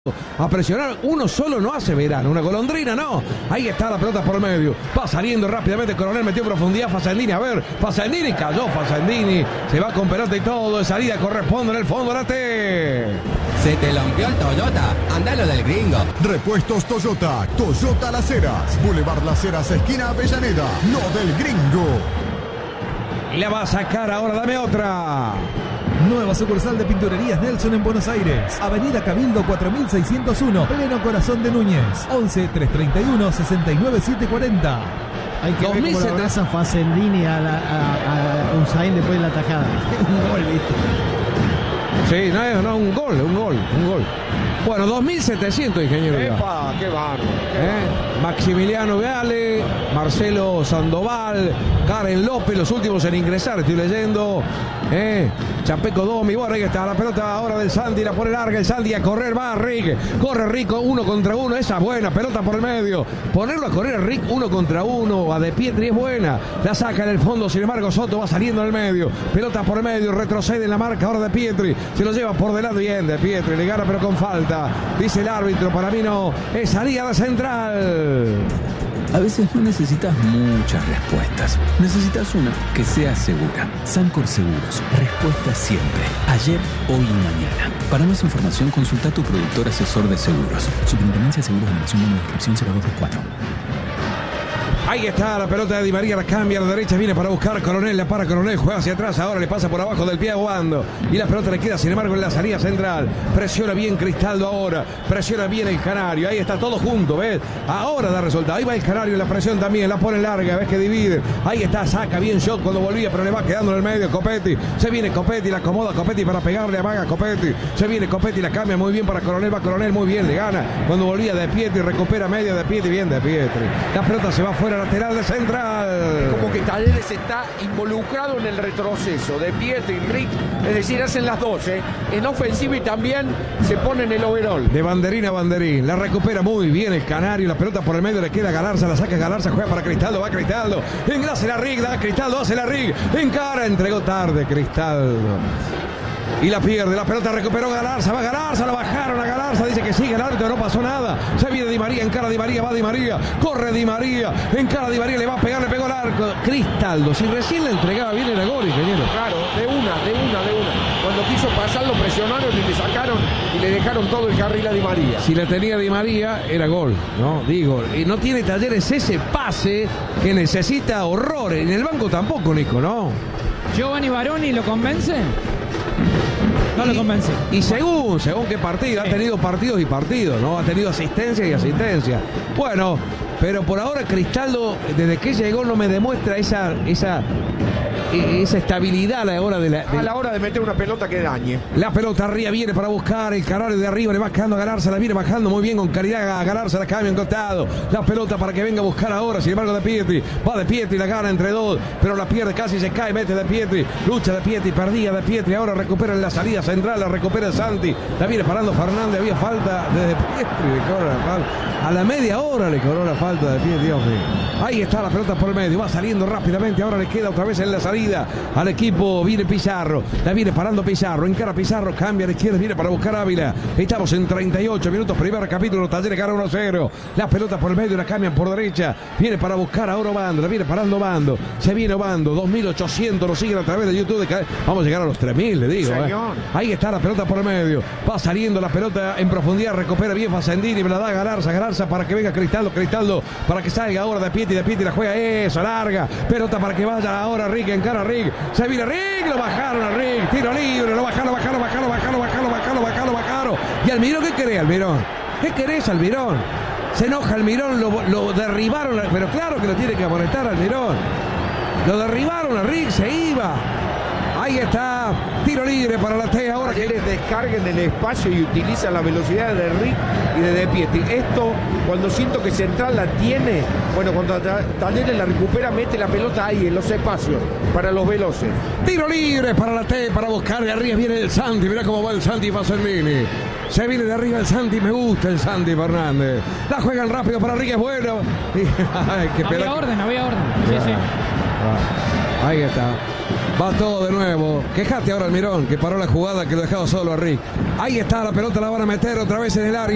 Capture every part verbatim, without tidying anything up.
A presionar, uno solo no hace verano, una golondrina no. Ahí está la pelota por el medio, va saliendo rápidamente. Coronel metió en profundidad. Fasandini, a ver, Fasandini cayó. Fasandini se va con pelota y todo. De salida corresponde en el fondo la T. Se te rompió el Toyota, andalo del gringo. Repuestos Toyota, Toyota Las Heras, Boulevard Las Heras, esquina Avellaneda, no del gringo. Y la va a sacar ahora, dame otra. Nueva sucursal de Pinturerías Nelson en Buenos Aires. Avenida Cabildo cuatro mil seiscientos uno, pleno corazón de Núñez. once, trescientos treinta y uno, sesenta y nueve, setecientos cuarenta. Hay que ver cómo lo abraza Fasendini a, la, a, a Unzaín después de la tajada. Un gol, ¿viste? Sí, no, no, un gol, un gol, un gol. Bueno, dos mil setecientos, ingeniero. ¡Epa! ¡Qué bárbaro! ¿Eh? Maximiliano Viale, Marcelo Sandoval, Karen López, los últimos en ingresar, estoy leyendo. ¿Eh? Champeco Domi, bueno, ahí está la pelota ahora del Santi, la pone larga el Santi, a correr va Rick, corre Rick uno contra uno, esa es buena, pelota por el medio, ponerlo a correr a Rick uno contra uno, a De Pietri es buena, la saca en el fondo, sin embargo Soto va saliendo en el medio, pelota por el medio, retrocede en la marca ahora De Pietri, se lo lleva por delante bien De Pietri, le gana pero con falta, dice el árbitro, para mí no, es salida de central. A veces no necesitas muchas respuestas. Necesitas una que sea segura. Sancor Seguros. Respuesta siempre. Ayer, hoy y mañana. Para más información, consulta a tu productor asesor de seguros. Superintendencia de Seguros de Nación, número de inscripción cero dos dos cuatro. Ahí está la pelota de Di María, la cambia a la derecha, viene para buscar Coronel, la para Coronel, juega hacia atrás, ahora le pasa por abajo del pie a Obando y la pelota le queda sin embargo en la salida central, presiona bien Cristaldo ahora, presiona bien el Canario, ahí está todo junto, ¿ves? Ahora da resultado, ahí va el Canario en la presión también, la pone larga, ves que divide, ahí está, saca bien shot cuando volvía, pero le va quedando en el medio Copetti, se viene Copetti, la acomoda Copetti para pegarle a Maga Copetti, se viene Copetti, la cambia muy bien para Coronel, va Coronel muy bien, le gana, cuando volvía De Pietri, recupera media De Pietri, bien De Pietri, la pelota se va fuera lateral de central. Como que Talleres está involucrado en el retroceso de Pietri y Rick, es decir, hacen las dos, ¿eh? En ofensiva y también se pone en el overall. De banderín a banderín, la recupera muy bien el Canario, la pelota por el medio le queda a Galarza, la saca Galarza, juega para Cristaldo, va Cristaldo, enlace la Rick, da Cristaldo, hace la Rick, encara, entregó tarde Cristaldo. Y la pierde, la pelota recuperó Galarza, va Galarza, la bajaron a Galarza, dice que sigue el árbitro, no pasó nada. Se viene Di María, encara Di María, va Di María, corre Di María, encara Di María, le va a pegar, le pegó el arco. Cristaldo, si recién le entregaba bien era gol, ingeniero. Claro, de una, de una, de una. Cuando quiso pasar lo presionaron y le sacaron y le dejaron todo el carril a Di María. Si le tenía Di María era gol, ¿no? Digo, y no tiene Talleres ese pase que necesita horrores. En el banco tampoco, Nico, ¿no? Giovanni Baroni lo convence. No lo convence. Y, y según, según qué partido, sí. Ha tenido partidos y partidos, ¿no? Ha tenido asistencia y asistencia. Bueno, pero por ahora Cristaldo, desde que llegó, no me demuestra esa, esa, esa estabilidad a la hora de la. De... A la hora de meter una pelota que dañe. La pelota arriba viene para buscar, el Canario de arriba le va quedando a Galarza, la viene bajando muy bien con caridad a Galarza, la cambia en costado. La pelota para que venga a buscar ahora, sin embargo De Pietri, va De Pietri, la gana entre dos, pero la pierde, casi se cae, mete De Pietri, lucha De Pietri, perdía De Pietri, ahora recupera en la salida central, la recupera el Santi, la viene parando Fernández, había falta de De Pietri, le cobró la falta. A la media hora le cobró la falta de Pietri, Dios mío. Ahí está la pelota por el medio, va saliendo rápidamente, ahora le queda otra vez en la salida al equipo, viene Pizarro, la viene parando Pizarro, encara Pizarro, cambia a la izquierda, viene para buscar Ávila. Estamos en treinta y ocho minutos, primer capítulo, Talleres gana uno a cero. La pelota por el medio, la cambian por derecha, viene para buscar ahora Obando, la viene parando Obando, se viene Obando, dos mil ochocientos, lo siguen a través de YouTube, de... vamos a llegar a los tres mil, le digo. ¿eh? Ahí está la pelota por el medio, va saliendo la pelota en profundidad, recupera bien Fasandini, me la da Galarza, Galarza para que venga Cristaldo, Cristaldo para que salga ahora De Pietri, De Pietri la juega eso, larga, pelota para que vaya ahora Rick, encara Rick, se viene Rick, lo bajaron a Rick, tiro libre, lo bajaron, bajaron, bajaron, bajaron, bajaron, bajaron, bajaron, bajaron. ¿Y Almirón qué querés, Almirón? ¿Qué querés, Almirón? Se enoja Almirón, lo, lo derribaron, pero claro que lo tiene que amonestar Almirón. Lo derribaron a Rick, se iba. Ahí está, tiro libre para la T ahora. Que les descarguen el espacio y utilizan la velocidad de Rick y de De Pietri. Esto, cuando siento que Central la tiene, bueno, cuando Talleres la recupera, mete la pelota ahí en los espacios para los veloces. Tiro libre para la T, para buscar de arriba viene el Santi. Mirá cómo va el Santi Fasandini. Se viene de arriba el Santi, me gusta el Santi Fernández. La juegan rápido para Rick, es bueno. Ay, qué había orden, había orden. Sí, sí. Ah, ahí está. Va todo de nuevo. Quejate ahora Almirón, que paró la jugada, que lo dejaba solo a Rick. Ahí está la pelota, la van a meter otra vez en el área.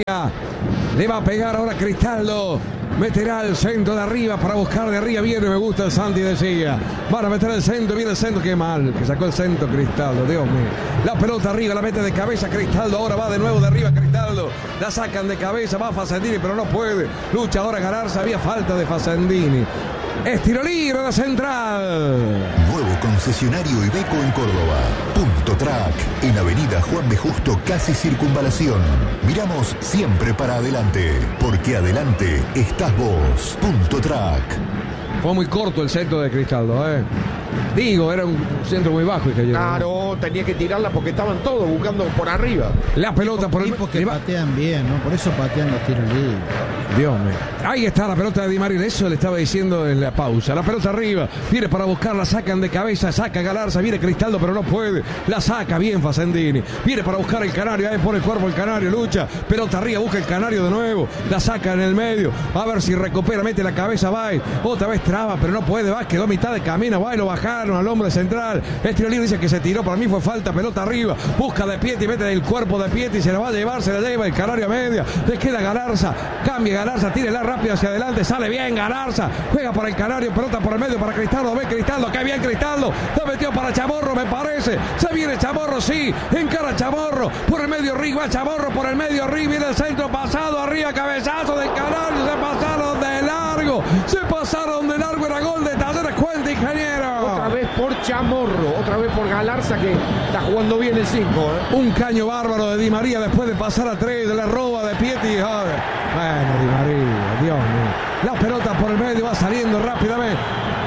Le va a pegar ahora Cristaldo. Meterá el centro de arriba para buscar de arriba. Viene, me gusta el Santi, decía. Van a meter el centro, viene el centro. Qué mal, que sacó el centro Cristaldo, Dios mío. La pelota arriba, la mete de cabeza Cristaldo. Ahora va de nuevo de arriba Cristaldo. La sacan de cabeza, va Facendini, pero no puede. Lucha ahora Galarza, había falta de Facendini. Es tiro libre de Central. Nuevo concesionario Iveco en Córdoba. Punto Track, en Avenida Juan B. Justo, casi Circunvalación. Miramos siempre para adelante, porque adelante estás vos. Punto Track. Fue muy corto el centro de Cristaldo, ¿eh? Digo, era un centro muy bajo. Que claro, tenía que tirarla porque estaban todos buscando por arriba. La pelota por el... que patean bien, ¿no? Por eso patean los tiros libres. Dios mío. Ahí está la pelota de Di María. Eso le estaba diciendo en la pausa. La pelota arriba. Viene para buscar. La sacan de cabeza. Saca Galarza. Viene Cristaldo, pero no puede. La saca bien Facendini. Viene para buscar el Canario. Ahí pone el cuerpo el Canario. Lucha. Pelota arriba. Busca el Canario de nuevo. La saca en el medio. A ver si recupera. Mete la cabeza. Va. Otra vez traba, pero no puede. Va. Quedó mitad de camino. Va. Y lo bajaron al hombre central. El tiro libre dice que se tiró. Para mí fue falta. Pelota arriba. Busca de Pietri. Mete el cuerpo de Pietri. Se la va a llevar. Se la lleva el Canario a media. Le queda Galarza. Cambia Galarza. Tírela rápido hacia adelante. Sale bien Galarza. Juega para el Canario. Pelota por el medio para Cristaldo. Ve Cristaldo. Qué bien Cristaldo. La metió para Chamorro, me parece. Se viene Chamorro, sí. Encara Chamorro. Por el medio Rick. Va Chamorro por el medio Rick. Viene el centro pasado arriba. Cabezazo del Canario. Se pasaron de largo. Se pasaron de largo. Era gol de Talleres. Cuenta, ingeniero. Otra vez por Chamorro. Otra vez por Galarza, que está jugando bien el cinco. ¿eh? Un caño bárbaro de Di María después de pasar a tres. De la roba de Pietri. Joder. Bueno, Di María. Dios mío. La pelota por el medio. Va saliendo rápidamente.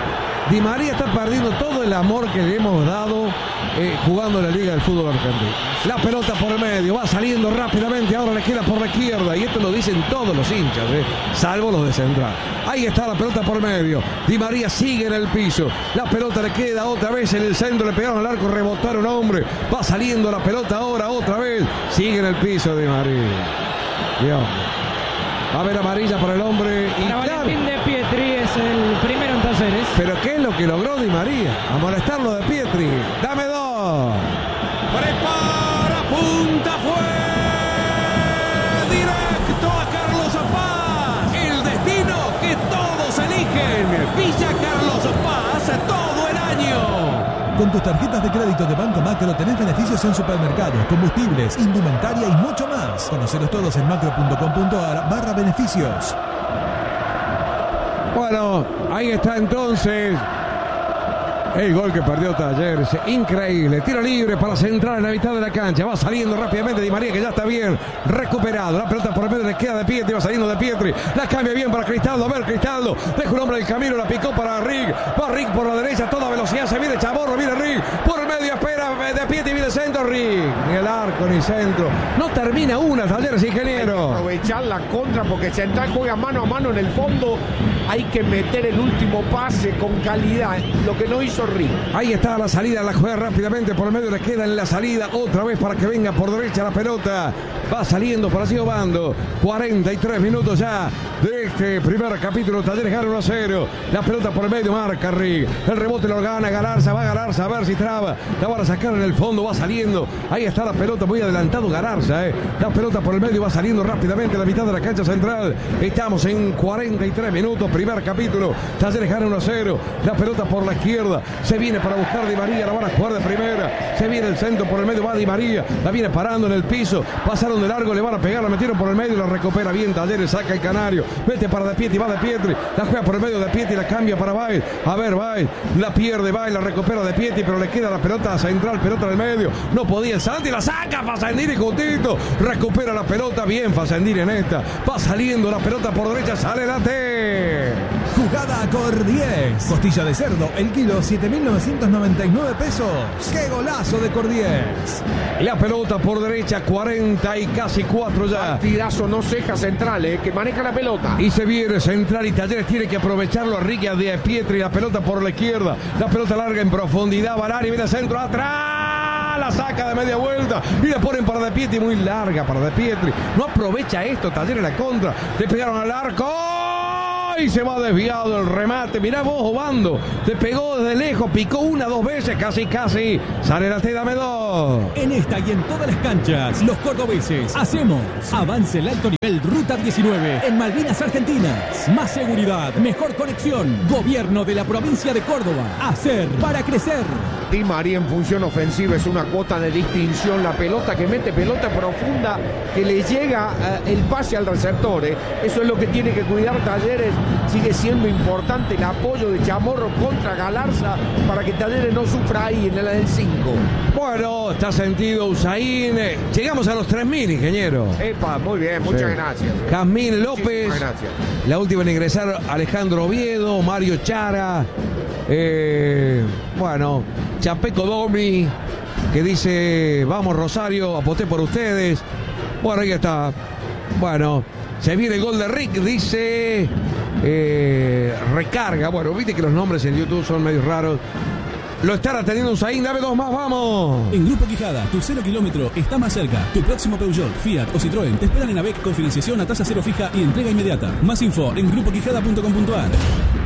Di María está perdiendo todo el amor que le hemos dado eh, jugando en la Liga del Fútbol Argentino. La pelota por el medio, va saliendo rápidamente, ahora le queda por la izquierda, y esto lo dicen todos los hinchas, eh, salvo los de Central. Ahí está la pelota por el medio, Di María sigue en el piso, la pelota le queda otra vez en el centro, le pegaron al arco, rebotaron hombre, va saliendo la pelota ahora otra vez, sigue en el piso Di María. Dios. Va a haber amarilla para el hombre. Y claro, Valentín de Pietri es el primero en Talleres. Pero ¿qué es lo que logró Di María? Amonestarlo de Pietri. Dame dos. Prepara, punta, fue directo a Carlos Paz. El destino que todos eligen. Villa Carlos Paz todo el año. Con tus tarjetas de crédito de Banco Macro tenés beneficios en supermercados, combustibles, indumentaria y mucho más. Conocelos todos en macro punto com punto ar barra beneficios. Bueno, ahí está entonces el gol que perdió Talleres. Increíble. Tiro libre para Central en la mitad de la cancha. Va saliendo rápidamente Di María, que ya está bien recuperado. La pelota por el medio le queda de Pietri. Va saliendo de Pietri. La cambia bien para Cristaldo. A ver, Cristaldo. Deja un hombre del camino. La picó para Rick. Va Rick por la derecha. Toda velocidad. Se viene Chamorro. Viene Rick. Por el medio espera de Pietri. Viene el centro. Rick. Ni el arco ni centro. No termina una. Talleres, ingeniero. Hay que aprovechar la contra porque Central juega mano a mano en el fondo. Hay que meter el último pase con calidad. Lo que no hizo Rick. Ahí está la salida, la juega rápidamente por el medio, le queda en la salida otra vez para que venga por derecha la pelota. Va saliendo por así Obando. cuarenta y tres minutos ya de este primer capítulo. Talleres gana uno a cero. La pelota por el medio, marca Rick. El rebote lo gana Galarza, va Galarza a ver si traba. La van a sacar en el fondo, va saliendo. Ahí está la pelota, muy adelantado Galarza. Eh. La pelota por el medio va saliendo rápidamente a la mitad de la cancha central. Estamos en cuarenta y tres minutos, primer capítulo. Talleres gana uno a cero. La pelota por la izquierda. Se viene para buscar Di María, la van a jugar de primera. Se viene el centro por el medio, va Di María. La viene parando en el piso. Pasaron de largo, le van a pegar, la metieron por el medio, la recupera bien Talleres, saca el Canario. Mete para De Pietri, va De Pietri. La juega por el medio de Pietri, la cambia para Baez. A ver, Baez. La pierde Baez, la recupera De Pietri, pero le queda la pelota central, pelota en el medio. No podía el Santi, la saca Facendini justito. Recupera la pelota, bien Facendini en esta. Va saliendo la pelota por derecha, sale la T. Jugada Cor diez. Costilla de cerdo, el kilo siete mil novecientos noventa y nueve pesos. ¡Qué golazo de Cor diez! La pelota por derecha, cuarenta y casi cuatro ya. Partidazo, no ceja Central, eh, que maneja la pelota. Y se viene Central y Talleres tiene que aprovecharlo. Enrique De Pietri, la pelota por la izquierda. La pelota larga en profundidad. Barari viene al centro, atrás. La saca de media vuelta y le ponen para De Pietri, muy larga para De Pietri. No aprovecha esto, Talleres la contra. Le pegaron al arco. Ahí se va desviado el remate. Mirá vos, Obando. Te pegó desde lejos, picó una, dos veces, casi, casi. Sale la T, dame dos. En esta y en todas las canchas, los cordobeses hacemos avance el alto nivel Ruta diecinueve en Malvinas Argentinas. Más seguridad, mejor conexión. Gobierno de la provincia de Córdoba. Hacer para crecer. Di María en función ofensiva es una cuota de distinción. La pelota que mete, pelota profunda, que le llega uh, el pase al receptor. ¿eh? Eso es lo que tiene que cuidar Talleres. Sigue siendo importante el apoyo de Chamorro contra Galarza para que Talleres no sufra ahí en el del cinco. Bueno, está sentido Usain. Llegamos a los tres mil, ingeniero. Epa, muy bien, muchas sí. gracias. Jazmín López. Gracias. La última en ingresar, Alejandro Oviedo, Mario Chara. Eh, bueno, Chapeco Domi, que dice, vamos Rosario, aposté por ustedes. Bueno, ahí está. Bueno, se viene el gol de Rick, dice eh, recarga. Bueno, viste que los nombres en YouTube son medio raros. Lo estará teniendo Usain, dame dos más, vamos. En Grupo Quijada, tu cero kilómetro está más cerca. Tu próximo Peugeot, Fiat o Citroën te esperan en AVEC con financiación a tasa cero fija y entrega inmediata. Más info en grupo quijada punto com punto a r.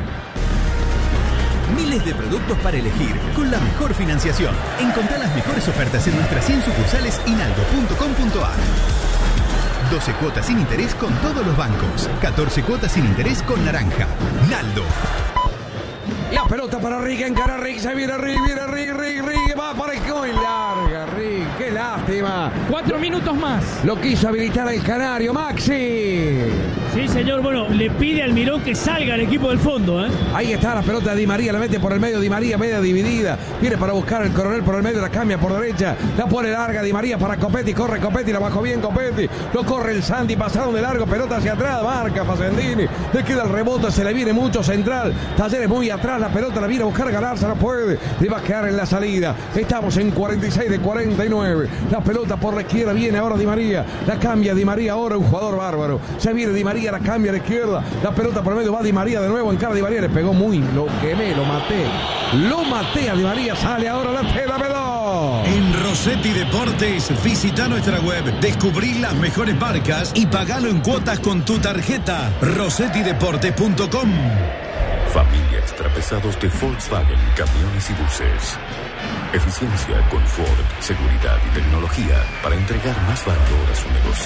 Miles de productos para elegir con la mejor financiación. Encontrá las mejores ofertas en nuestras cien sucursales y naldo punto com punto a r. doce cuotas sin interés con todos los bancos. catorce cuotas sin interés con Naranja. Naldo. La pelota para Rick, encara Rick, se viene Rick, viene Rick, Rick, Rick, va para el muy larga, Rick, qué lástima. Cuatro minutos más. Lo quiso habilitar el canario, Maxi. Sí, señor, bueno, le pide al Mirón que salga el equipo del fondo, ¿eh? Ahí está la pelota de Di María, la mete por el medio, Di María, media dividida, viene para buscar el Coronel por el medio, la cambia por derecha, la pone larga Di María para Copetti, corre Copetti, la bajó bien Copetti, lo corre el Santi, pasaron de largo, pelota hacia atrás, marca Facendini, le queda el rebote, se le viene mucho central, Talleres muy atrás, la pelota la viene a buscar Galarza, no puede, le va a quedar en la salida, estamos en cuarenta y seis de cuarenta y nueve, la pelota por la izquierda, viene ahora Di María, la cambia Di María, ahora un jugador bárbaro, se viene Di María, la cambia a la izquierda, la pelota por el medio, va Di María de nuevo, en cara Di María, le pegó muy, lo quemé, lo maté, lo maté a Di María, sale ahora la tela, pelota. En Rossetti Deportes, visita nuestra web, descubrí las mejores marcas y pagalo en cuotas con tu tarjeta, rossetti deportes punto com. Familia Extrapesados de Volkswagen, camiones y buses. Eficiencia, confort, seguridad y tecnología para entregar más valor a su negocio.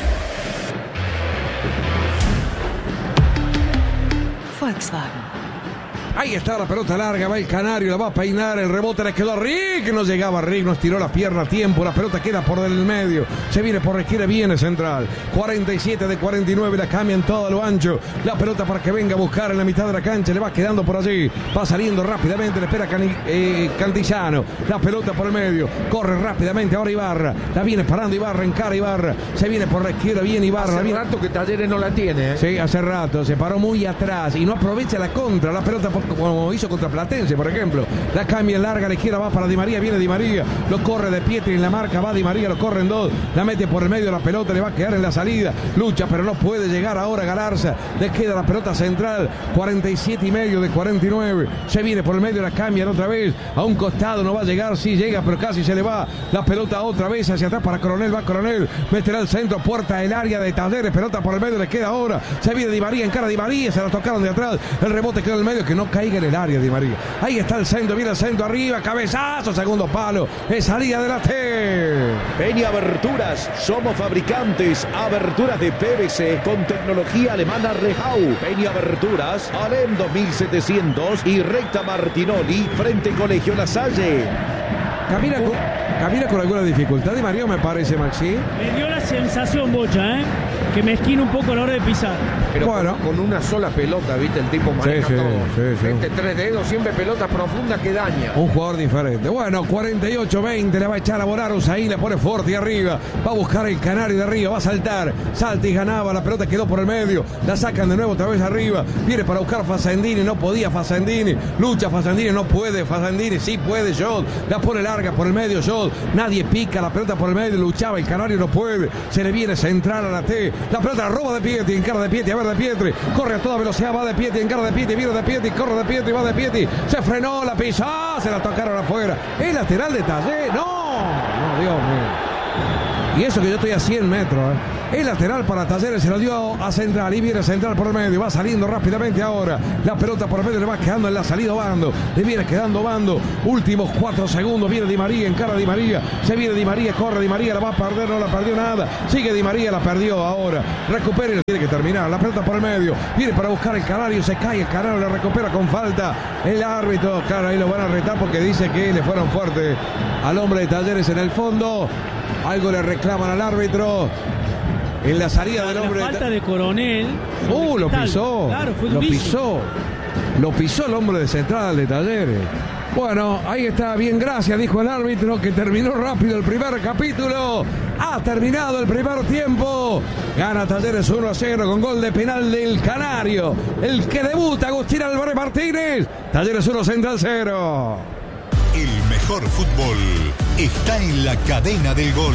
Volkswagen. Ahí está la pelota larga, va el canario, la va a peinar, el rebote le quedó a Rick, no llegaba Rick, no estiró la pierna a tiempo, la pelota queda por el medio, se viene por la izquierda, viene central, cuarenta y siete de cuarenta y nueve, la cambia en todo lo ancho, la pelota para que venga a buscar en la mitad de la cancha, le va quedando por allí, va saliendo rápidamente, le espera Cani, eh, Cantillano, la pelota por el medio, corre rápidamente, ahora Ibarra, la viene parando Ibarra, encara Ibarra, se viene por la izquierda, viene Ibarra. Hace viene... rato que Talleres no la tiene, ¿eh? Sí, hace rato, se paró muy atrás y no aprovecha la contra, la pelota por como hizo contra Platense, por ejemplo, la cambia larga a la izquierda, va para Di María, viene Di María, lo corre de Pietri en la marca, va Di María, lo corre en dos, la mete por el medio, la pelota le va a quedar en la salida, lucha, pero no puede llegar ahora Galarza, le queda la pelota central, cuarenta y siete y medio de cuarenta y nueve, se viene por el medio, la cambian otra vez, a un costado, no va a llegar, sí llega, pero casi se le va, la pelota otra vez hacia atrás para Coronel, va Coronel, meterá el centro, puerta del área de Talleres, pelota por el medio, le queda ahora, se viene Di María, encara Di María, se la tocaron de atrás, el rebote queda en el medio, que no caiga en el área Di María. Ahí está el centro, viene el centro arriba, cabezazo, segundo palo, es salida de la T. Peña Aberturas, somos fabricantes, aberturas de P V C con tecnología alemana Rehau. Peña Aberturas, Alem dos mil setecientos y recta Martinoli, frente Colegio La Salle. Camina con, camina con alguna dificultad Di María, me parece, Maxi. Me dio la sensación, Bocha, ¿eh? que me esquina un poco a la hora de pisar. Pero bueno, con, con una sola pelota, ¿viste? El tipo maneja sí, sí, todo. Sí, sí. Este tres dedos, siempre pelota profunda que daña. Un jugador diferente. Bueno, cuarenta y ocho veinte, le va a echar a Boraros ahí, le pone fuerte arriba. Va a buscar el canario de arriba, va a saltar. Salta y ganaba, la pelota quedó por el medio. La sacan de nuevo otra vez arriba. Viene para buscar Facendini, no podía Facendini. Lucha Facendini, no puede Facendini, sí puede Jod. La pone larga por el medio Jod. Nadie pica, la pelota por el medio, luchaba, el canario no puede. Se le viene central a la T. La pelota la roba de Pietri, encara de Pietri, a ver de Pietri. Corre a toda velocidad, va de Pietri, encara de Pietri, viene de Pietri, corre de Pietri, va de Pietri. Se frenó, la pisó, se la tocaron afuera. El lateral de Talleres, no. No, Dios mío. Y eso que yo estoy a cien metros, ¿eh? El lateral para Talleres se lo dio a Central y viene Central por el medio. Va saliendo rápidamente ahora. La pelota por el medio le va quedando en la salida Bando. Le viene quedando Bando. Últimos cuatro segundos. Viene Di María, encara Di María. Se viene Di María, corre Di María. La va a perder, no la perdió nada. Sigue Di María, la perdió ahora. Recupera y tiene que terminar. La pelota por el medio. Viene para buscar el Canario. Se cae el Canario. La recupera con falta. El árbitro, claro, ahí lo van a retar porque dice que le fueron fuerte al hombre de Talleres en el fondo. Algo le reclaman al árbitro. En la salida del hombre. La falta de Coronel. Uh, lo pisó. Claro, fue lo durísimo. pisó. Lo pisó el hombre de Central de Talleres. Bueno, ahí está, bien, gracias, dijo el árbitro, que terminó rápido el primer capítulo. Ha terminado el primer tiempo. Gana Talleres uno a cero con gol de penal del Canario. El que debuta, Agustín Álvarez Martínez. Talleres uno, Central cero. El mejor fútbol está en la cadena del gol.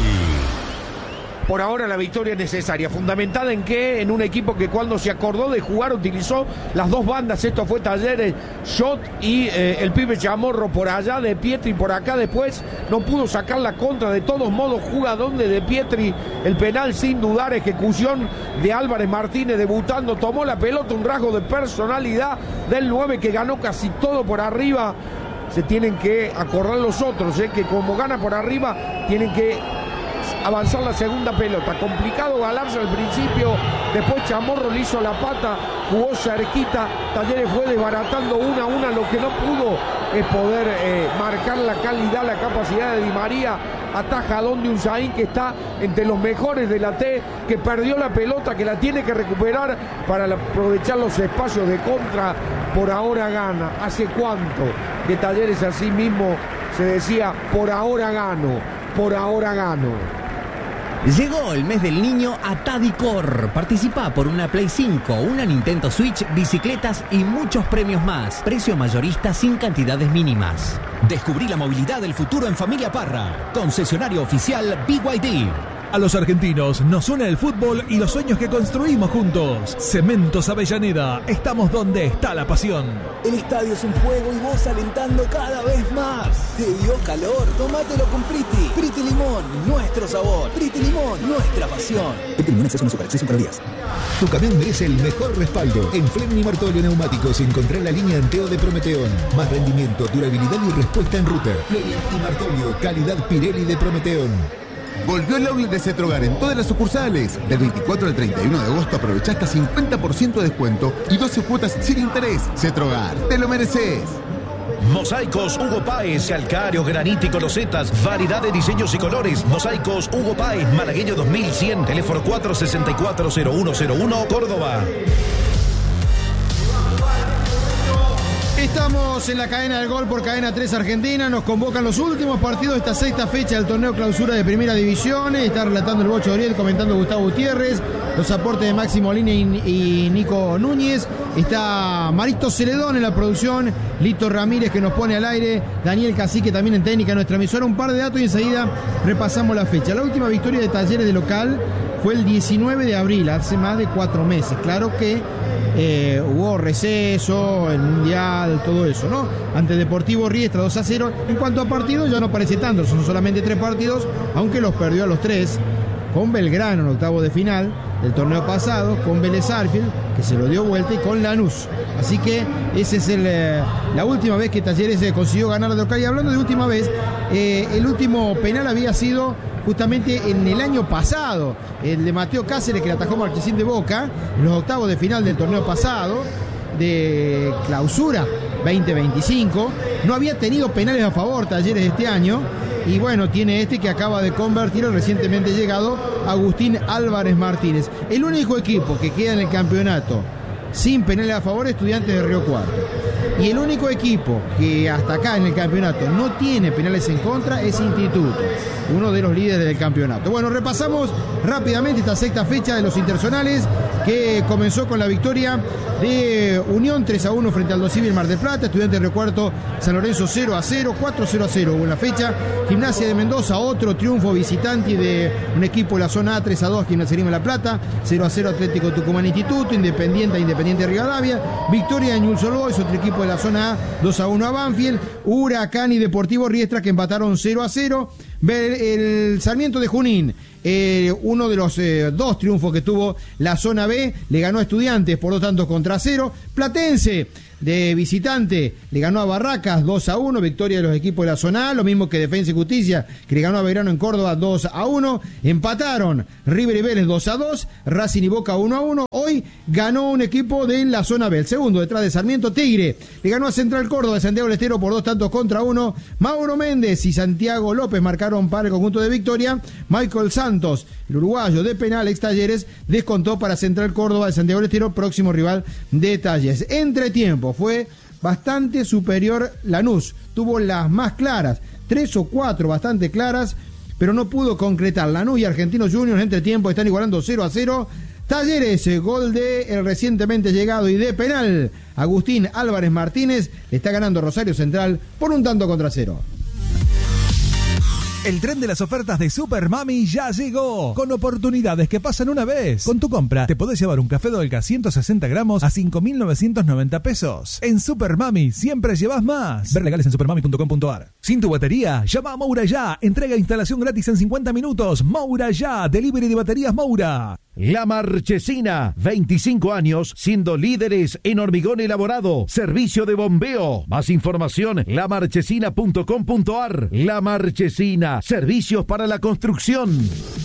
Por ahora la victoria es necesaria, fundamentada en que en un equipo que cuando se acordó de jugar utilizó las dos bandas. Esto fue Talleres, Shot y eh, el pibe Chamorro por allá, De Pietri por acá. Después no pudo sacar la contra. De todos modos, jugadón de De Pietri, el penal sin dudar, ejecución de Álvarez Martínez debutando, tomó la pelota, un rasgo de personalidad del nueve que ganó casi todo por arriba. Se tienen que acordar los otros, eh, que como gana por arriba tienen que avanzar la segunda pelota. Complicado galarse al principio, después Chamorro le hizo la pata, jugó cerquita, Talleres fue desbaratando una a una. Lo que no pudo es poder eh, marcar la calidad, la capacidad de Di María. Ataja a Don de Unzaín, que está entre los mejores de la T, que perdió la pelota, que la tiene que recuperar para aprovechar los espacios de contra. Por ahora gana. ¿Hace cuánto que Talleres así mismo se decía, por ahora gano, por ahora gano? Llegó el mes del niño a Tadicor. Participa por una Play cinco, una Nintendo Switch, bicicletas y muchos premios más. Precio mayorista sin cantidades mínimas. Descubrí la movilidad del futuro en Familia Parra. Concesionario oficial B Y D. A los argentinos nos une el fútbol y los sueños que construimos juntos. Cementos Avellaneda, estamos donde está la pasión. El estadio es un juego y vos alentando cada vez más. ¿Te dio calor? Tómatelo con Priti. Priti Limón, nuestro sabor. Priti Limón, nuestra pasión. Priti Limón es un superacceso para días. Tu camión merece el mejor respaldo. En Fleming Martolio Neumáticos encontrá la línea Anteo de Prometeón. Más rendimiento, durabilidad y respuesta en router. Fleming y Martolio, calidad Pirelli de Prometeón. Volvió el outlet de Cetrogar en todas las sucursales. Del veinticuatro al treinta y uno de agosto aprovecha hasta cincuenta por ciento de descuento y doce cuotas sin interés. Cetrogar, te lo mereces. Mosaicos Hugo Páez, calcáreos, graníticos, losetas, variedad de diseños y colores. Mosaicos Hugo Páez, Malagueño dos mil cien, teléfono cuatro seis cuatro cero uno cero uno, Córdoba. Estamos en la cadena del gol por Cadena tres Argentina. Nos convocan los últimos partidos de esta sexta fecha del torneo clausura de Primera División. Está relatando el Bocho Oriel, comentando Gustavo Gutiérrez. Los aportes de Máximo Molina y, y Nico Núñez. Está Marito Celedón en la producción. Lito Ramírez que nos pone al aire. Daniel Cacique también en técnica, nuestra emisora. Un par de datos y enseguida repasamos la fecha. La última victoria de Talleres de local fue el diecinueve de abril, hace más de cuatro meses. Claro que eh, hubo receso, el Mundial, todo eso, ¿no? Ante Deportivo Riestra dos a cero. En cuanto a partidos, ya no parece tanto, son solamente tres partidos, aunque los perdió a los tres. Con Belgrano en octavo de final del torneo pasado, con Vélez Arfield, que se lo dio vuelta, y con Lanús. Así que esa es el, eh, la última vez que Talleres eh, consiguió ganar de local. Y hablando de última vez, eh, el último penal había sido justamente en el año pasado, el de Mateo Cáceres, que le atajó Marchesín de Boca en los octavos de final del torneo pasado de clausura veinte veinticinco. No había tenido penales a favor Talleres este año, y bueno, tiene este que acaba de convertir el recientemente llegado Agustín Álvarez Martínez. El único equipo que queda en el campeonato sin penales a favor, Estudiantes de Río Cuarto. Y el único equipo que hasta acá en el campeonato no tiene penales en contra es Instituto, uno de los líderes del campeonato. Bueno, repasamos rápidamente esta sexta fecha de los interzonales, que comenzó con la victoria de Unión tres a uno frente al Aldo Civil Mar del Plata. Estudiantes de Río Cuarto, San Lorenzo cero a cero, cuatro a cero a cero hubo en la fecha. Gimnasia de Mendoza, otro triunfo visitante de un equipo de la zona A, tres a dos Gimnasia de La Plata, cero a cero Atlético Tucumán Instituto, Independiente a Independiente de Rivadavia, victoria de Newell's Old Boys, otro equipo de la zona A, dos a uno a Banfield, Huracán y Deportivo Riestra, que empataron cero a cero. El Sarmiento de Junín, eh, uno de los eh, dos triunfos que tuvo la zona B, le ganó a Estudiantes por dos tantos contra cero. Platense, de visitante, le ganó a Barracas dos a uno, victoria de los equipos de la zona A, lo mismo que Defensa y Justicia, que le ganó a Belgrano en Córdoba dos a uno. Empataron River y Vélez dos a dos, Racing y Boca uno a uno. Hoy ganó un equipo de la zona B, el segundo detrás de Sarmiento. Tigre le ganó a Central Córdoba de Santiago del Estero por dos tantos contra uno. Mauro Méndez y Santiago López marcaron para el conjunto de Victoria. Michael Santos, el uruguayo de penal, ex Talleres, descontó para Central Córdoba de Santiago del Estero, próximo rival de Talleres. Entre tiempo fue bastante superior Lanús, tuvo las más claras, tres o cuatro bastante claras, pero no pudo concretar. Lanús y Argentinos Juniors entre tiempo están igualando cero a cero. Talleres, gol de el recientemente llegado y de penal, Agustín Álvarez Martínez, le está ganando Rosario Central por un tanto contra cero. El tren de las ofertas de Super Mami ya llegó, con oportunidades que pasan una vez. Con tu compra te podés llevar un café Dolca ciento sesenta gramos a cinco mil novecientos noventa pesos. En Super Mami siempre llevas más. Ver legales en supermami punto com punto ar. Sin tu batería, llama a Moura Ya. Entrega e instalación gratis en cincuenta minutos. Moura Ya, delivery de baterías Moura. La Marchesina, veinticinco años siendo líderes en hormigón elaborado, servicio de bombeo. Más información, la marchesina punto com punto ar. La Marchesina, servicios para la construcción.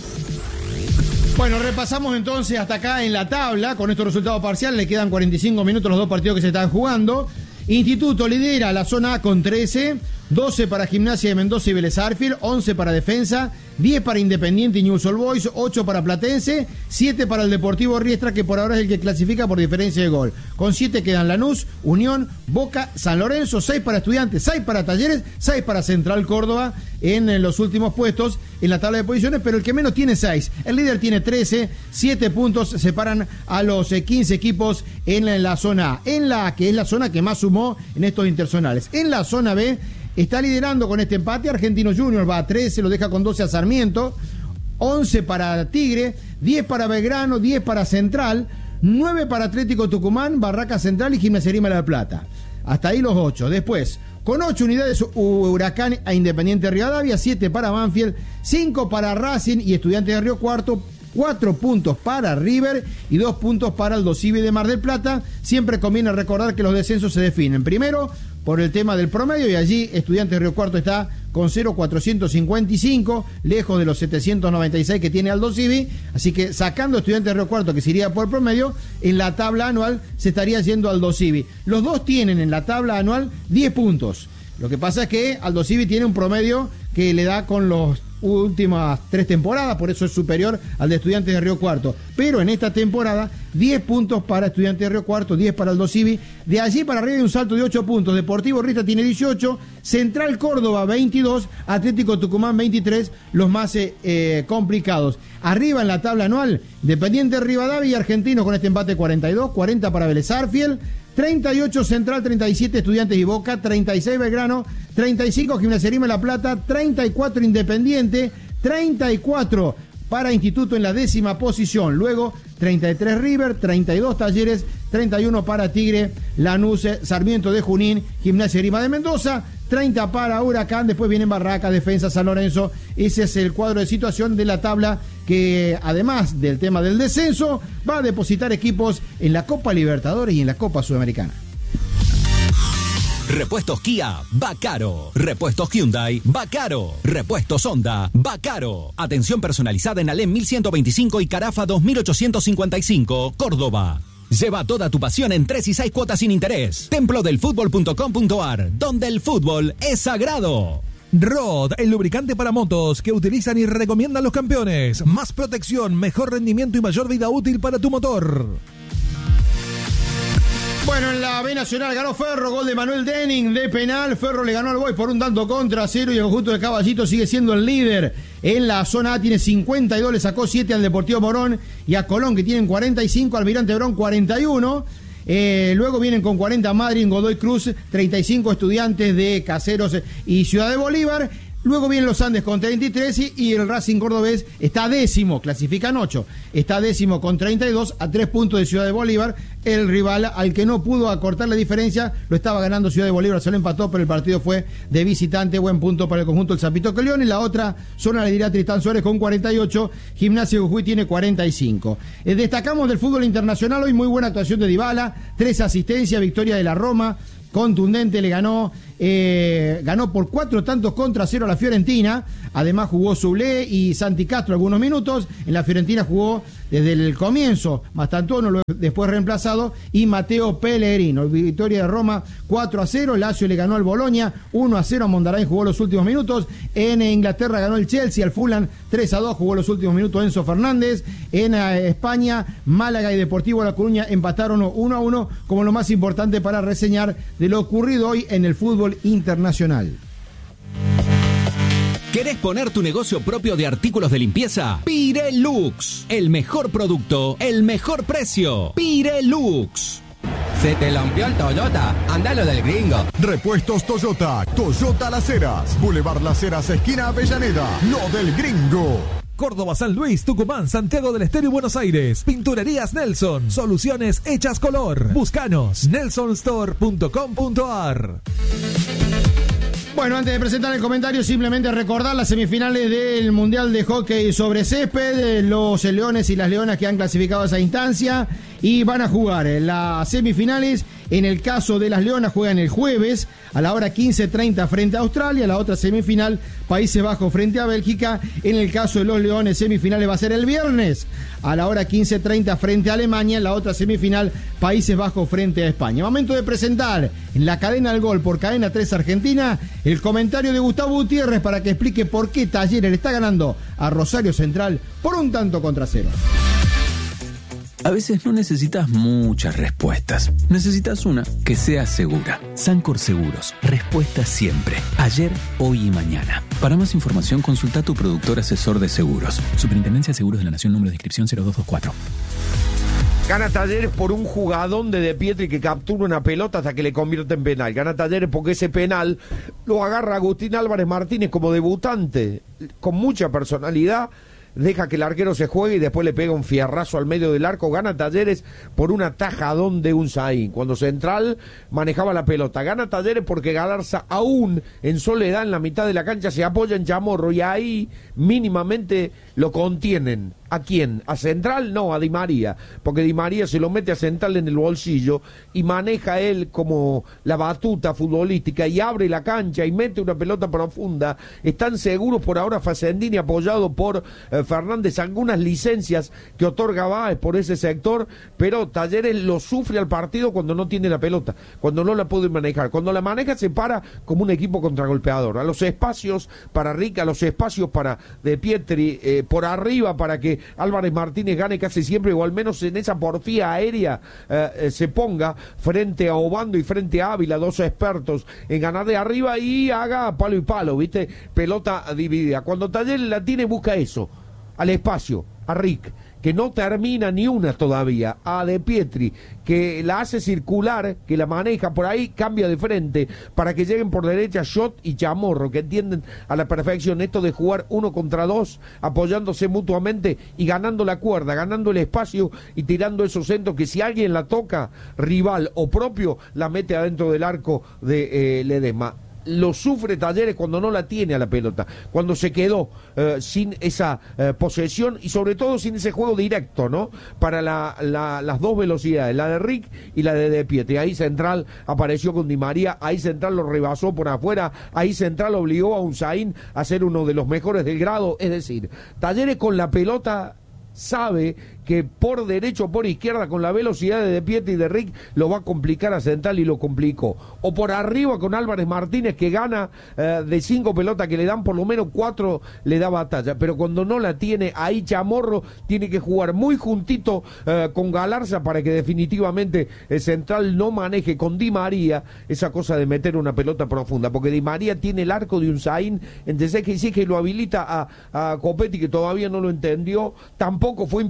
Bueno, repasamos entonces hasta acá en la tabla, con estos resultados parciales, le quedan cuarenta y cinco minutos los dos partidos que se están jugando. Instituto lidera la zona A con trece, doce para Gimnasia de Mendoza y Vélez Sarsfield, once para Defensa, diez para Independiente y Newell's Old Boys, ocho para Platense, siete para el Deportivo Riestra, que por ahora es el que clasifica por diferencia de gol. Con siete quedan Lanús, Unión, Boca, San Lorenzo, seis para Estudiantes, seis para Talleres, seis para Central Córdoba en los últimos puestos en la tabla de posiciones, pero el que menos tiene seis. El líder tiene trece, siete puntos separan a los quince equipos en la zona A. En la A, que es la zona que más sumó en estos interzonales. En la zona B está liderando con este empate Argentinos Juniors, va a trece, lo deja con doce a Sarmiento, once para Tigre, diez para Belgrano, diez para Central, nueve para Atlético Tucumán, Barraca Central y Gimnasia Grima de La Plata. Hasta ahí los ocho. Después, con ocho unidades, Huracán a Independiente Rivadavia, siete para Banfield, cinco para Racing y Estudiantes de Río Cuarto, cuatro puntos para River y dos puntos para el Dosivi de Mar del Plata. Siempre conviene recordar que los descensos se definen primero por el tema del promedio, y allí Estudiantes de Río Cuarto está con cero cuatrocientos cincuenta y cinco, lejos de los setecientos noventa y seis que tiene Aldo Civi, así que sacando Estudiantes de Río Cuarto, que se iría por promedio, en la tabla anual se estaría yendo Aldo Civi. Los dos tienen en la tabla anual diez puntos. Lo que pasa es que Aldo Civi tiene un promedio que le da con los últimas tres temporadas, por eso es superior al de Estudiantes de Río Cuarto, pero en esta temporada diez puntos para Estudiantes de Río Cuarto, diez para Aldo Civi. De allí para arriba hay un salto de ocho puntos. Deportivo Riestra tiene dieciocho, Central Córdoba veintidós, Atlético Tucumán veintitrés, los más eh, eh, complicados. Arriba en la tabla anual, Independiente Rivadavia y Argentinos con este empate cuarenta y dos, cuarenta para Vélez Sarsfield, treinta y ocho Central, treinta y siete Estudiantes y Boca, treinta y seis Belgrano, treinta y cinco Gimnasia Grima de La Plata, treinta y cuatro Independiente, treinta y cuatro para Instituto en la décima posición. Luego treinta y tres River, treinta y dos Talleres, treinta y uno para Tigre, Lanús, Sarmiento de Junín, Gimnasia Grima de Mendoza, treinta para Huracán, después vienen Barraca, Defensa, San Lorenzo. Ese es el cuadro de situación de la tabla, que además del tema del descenso va a depositar equipos en la Copa Libertadores y en la Copa Sudamericana. Repuestos Kia, va caro. Repuestos Hyundai, va caro. Repuestos Honda, va caro. Atención personalizada en Alem mil ciento veinticinco y Carafa dos mil ochocientos cincuenta y cinco, Córdoba. Lleva toda tu pasión en tres y seis cuotas sin interés. templo del fútbol punto com punto ar, donde el fútbol es sagrado. Rod, el lubricante para motos que utilizan y recomiendan los campeones. Más protección, mejor rendimiento y mayor vida útil para tu motor. Bueno, en la B Nacional ganó Ferro, gol de Manuel Denning de penal. Ferro le ganó al Boys por un tanto contra cero y el conjunto de Caballito sigue siendo el líder. En la zona A tiene cincuenta y dos, le sacó siete al Deportivo Morón y a Colón, que tienen cuarenta y cinco, Almirante Brown cuarenta y uno. Eh, luego vienen con cuarenta Madrid, Godoy Cruz, treinta y cinco Estudiantes de Caseros y Ciudad de Bolívar. Luego vienen los Andes con treinta y tres y, y el Racing cordobés está décimo, clasifican ocho, está décimo con treinta y dos a tres puntos de Ciudad de Bolívar. El rival al que no pudo acortar la diferencia lo estaba ganando Ciudad de Bolívar, se lo empató, pero el partido fue de visitante. Buen punto para el conjunto del Zapitoco León. Y la otra zona le dirá Tristán Suárez con cuarenta y ocho, Gimnasia de Jujuy tiene cuarenta y cinco. Eh, destacamos del fútbol internacional hoy muy buena actuación de Dybala, tres asistencias, victoria de la Roma, contundente, le ganó eh, ganó por cuatro tantos contra cero a la Fiorentina. Además jugó Soulé y Santi Castro algunos minutos. En la Fiorentina jugó desde el comienzo Mastantuono, después reemplazado, y Matteo Pellegrino. Victoria de Roma cuatro a cero. Lazio le ganó al Boloña uno a cero. Mondarain jugó los últimos minutos. En Inglaterra ganó el Chelsea al Fulham tres a dos, jugó los últimos minutos Enzo Fernández. En eh, España, Málaga y Deportivo La Coruña empataron uno a uno, como lo más importante para reseñar de lo ocurrido hoy en el fútbol internacional. ¿Querés poner tu negocio propio de artículos de limpieza? Pirelux, el mejor producto, el mejor precio. Pirelux. ¿Se te lampió el Toyota? Andalo del gringo. Repuestos Toyota, Toyota Las Heras, Boulevard Las Heras, esquina Avellaneda, lo del gringo. Córdoba, San Luis, Tucumán, Santiago del Estero y Buenos Aires. Pinturerías Nelson. Soluciones hechas color. Búscanos. nelson store punto com punto a r. Bueno, antes de presentar el comentario, simplemente recordar las semifinales del Mundial de Hockey sobre Césped, los leones y las leonas que han clasificado a esa instancia y van a jugar en las semifinales. En el caso de las leonas juegan el jueves a la hora quince treinta frente a Australia, la otra semifinal Países Bajos frente a Bélgica. En el caso de los leones, semifinales va a ser el viernes a la hora quince treinta frente a Alemania, la otra semifinal Países Bajos frente a España. Momento de presentar en la cadena del gol por Cadena tres Argentina el comentario de Gustavo Gutiérrez para que explique por qué Talleres le está ganando a Rosario Central por un tanto contra cero. A veces no necesitas muchas respuestas. Necesitas una que sea segura. Sancor Seguros. Respuesta siempre. Ayer, hoy y mañana. Para más información, consulta a tu productor asesor de seguros. Superintendencia de Seguros de la Nación, número de inscripción cero dos dos cuatro. Gana Talleres por un jugadón de De Pietri que captura una pelota hasta que le convierte en penal. Gana Talleres porque ese penal lo agarra Agustín Álvarez Martínez como debutante, con mucha personalidad. Deja que el arquero se juegue y después le pega un fierrazo al medio del arco. Gana Talleres por un atajadón de Unzaín, cuando Central manejaba la pelota. Gana Talleres porque Galarza, aún en soledad en la mitad de la cancha, se apoya en Chamorro y ahí mínimamente lo contienen. ¿A quién? ¿A Central? No, a Di María, porque Di María se lo mete a Central en el bolsillo y maneja él como la batuta futbolística y abre la cancha y mete una pelota profunda. Están seguros por ahora Facendini, apoyado por eh, Fernández, algunas licencias que otorga Báez por ese sector, pero Talleres lo sufre al partido cuando no tiene la pelota, cuando no la puede manejar. Cuando la maneja se para como un equipo contragolpeador. A los espacios para Rica, a los espacios para De Pietri, eh, por arriba para que Álvarez Martínez gane casi siempre, o al menos en esa porfía aérea eh, eh, se ponga frente a Obando y frente a Ávila, dos expertos en ganar de arriba, y haga palo y palo, ¿viste? Pelota dividida. Cuando Talleres la tiene, busca eso, al espacio, a Rick, que no termina ni una todavía, a De Pietri, que la hace circular, que la maneja por ahí, cambia de frente, para que lleguen por derecha Schott y Chamorro, que entienden a la perfección esto de jugar uno contra dos, apoyándose mutuamente y ganando la cuerda, ganando el espacio y tirando esos centros que si alguien la toca, rival o propio, la mete adentro del arco de eh, Ledesma. Lo sufre Talleres cuando no la tiene a la pelota, cuando se quedó eh, sin esa eh, posesión y sobre todo sin ese juego directo, ¿no? Para la, la, las dos velocidades, la de Rick y la de De Pietri. Ahí Central apareció con Di María, ahí Central lo rebasó por afuera, ahí Central obligó a Unzaín a ser uno de los mejores del grado. Es decir, Talleres con la pelota sabe que por derecho o por izquierda, con la velocidad de De Pietri y de Rick, lo va a complicar a Central y lo complicó. O por arriba con Álvarez Martínez, que gana eh, de cinco pelotas que le dan, por lo menos cuatro le da batalla. Pero cuando no la tiene, ahí Chamorro tiene que jugar muy juntito eh, con Galarza para que definitivamente el Central no maneje con Di María esa cosa de meter una pelota profunda. Porque Di María tiene el arco de Unzaín entre ceja y ceja y lo habilita a, a Copetti, que todavía no lo entendió. Tampoco fue importante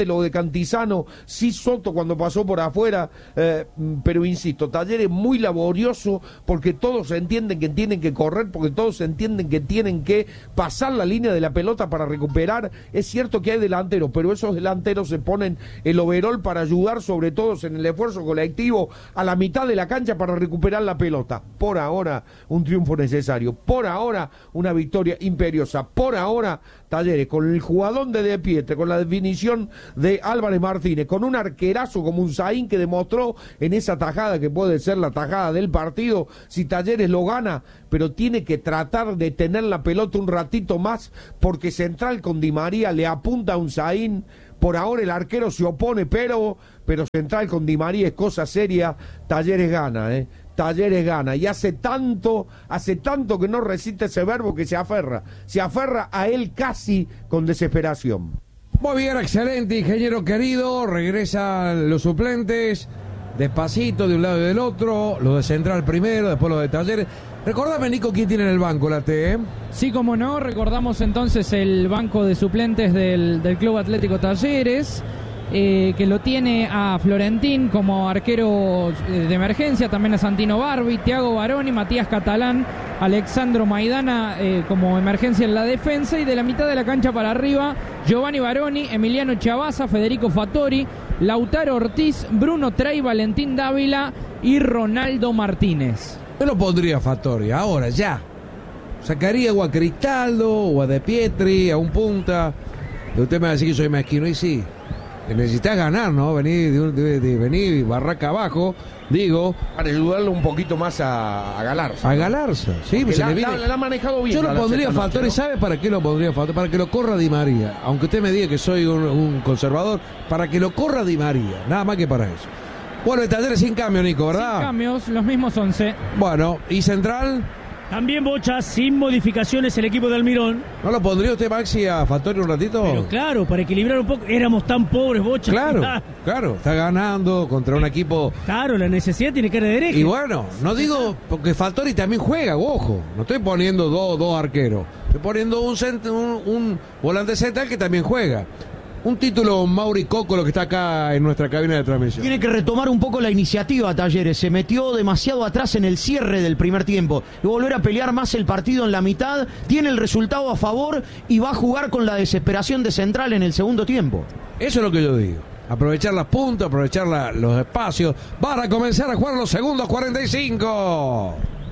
lo de Cantizano, sí Soto cuando pasó por afuera, eh, pero insisto, Talleres muy laborioso porque todos entienden que tienen que correr, porque todos entienden que tienen que pasar la línea de la pelota para recuperar. Es cierto que hay delanteros, pero esos delanteros se ponen el overol para ayudar sobre todo en el esfuerzo colectivo a la mitad de la cancha para recuperar la pelota. Por ahora un triunfo necesario, por ahora una victoria imperiosa, por ahora Talleres con el jugador de De Pietre, con la definición de Álvarez Martínez, con un arquerazo como un Zain que demostró en esa tajada que puede ser la tajada del partido si Talleres lo gana, pero tiene que tratar de tener la pelota un ratito más porque Central con Di María le apunta a un Zain. Por ahora el arquero se opone, pero, pero Central con Di María es cosa seria. Talleres gana, ¿eh? Talleres gana. Y hace tanto, hace tanto que no resiste ese verbo que se aferra. Se aferra a él casi con desesperación. Muy bien, excelente, ingeniero querido. Regresan los suplentes. Despacito de un lado y del otro. Los de Central primero, después los de Talleres. Recordame, Nico, quién tiene en el banco la T, ¿eh? Sí, como no, recordamos entonces el banco de suplentes del, del Club Atlético Talleres, eh, que lo tiene a Florentín como arquero de emergencia, también a Santino Barbi, Thiago Baroni, Matías Catalán, Alexandro Maidana eh, como emergencia en la defensa, y de la mitad de la cancha para arriba, Giovanni Baroni, Emiliano Chavaza, Federico Fattori, Lautaro Ortiz, Bruno Trey, Valentín Dávila y Ronaldo Martínez. Yo lo pondría a Fattori, ahora, ya. Sacaría o a Cristaldo o a De Pietri, a un punta. Y usted me va a decir que soy mezquino, y sí. Necesitas ganar, ¿no? Venir de, de, de venir barraca abajo, digo. Para ayudarlo un poquito más a, a Galarza. A Galarza, sí. Pues la, se le viene... la, la ha manejado bien. Yo lo pondría a Fattori, ¿no? ¿Sabe para qué lo pondría a Fattori? Para que lo corra Di María. Aunque usted me diga que soy un, un conservador, para que lo corra Di María. Nada más que para eso. Bueno, el Talleres sin cambio, Nico, ¿verdad? Sin cambios, los mismos once. Bueno, ¿y Central? También, Bocha, sin modificaciones el equipo de Almirón. ¿No lo pondría usted, Maxi, a Fattori un ratito? Pero claro, para equilibrar un poco. Éramos tan pobres, Bocha. Claro, claro. Está ganando contra un equipo... Claro, la necesidad tiene que ir de derecha. Y bueno, no digo... Porque Fattori también juega, ojo. No estoy poniendo dos, dos arqueros. Estoy poniendo un, cent, un, un volante central que también juega. Un título Mauri Coco, lo que está acá en nuestra cabina de transmisión. Tiene que retomar un poco la iniciativa Talleres. Se metió demasiado atrás en el cierre del primer tiempo. Y volver a pelear más el partido en la mitad. Tiene el resultado a favor y va a jugar con la desesperación de Central en el segundo tiempo. Eso es lo que yo digo. Aprovechar las puntas, aprovechar la, los espacios. Van a comenzar a jugar los segundos cuarenta y cinco.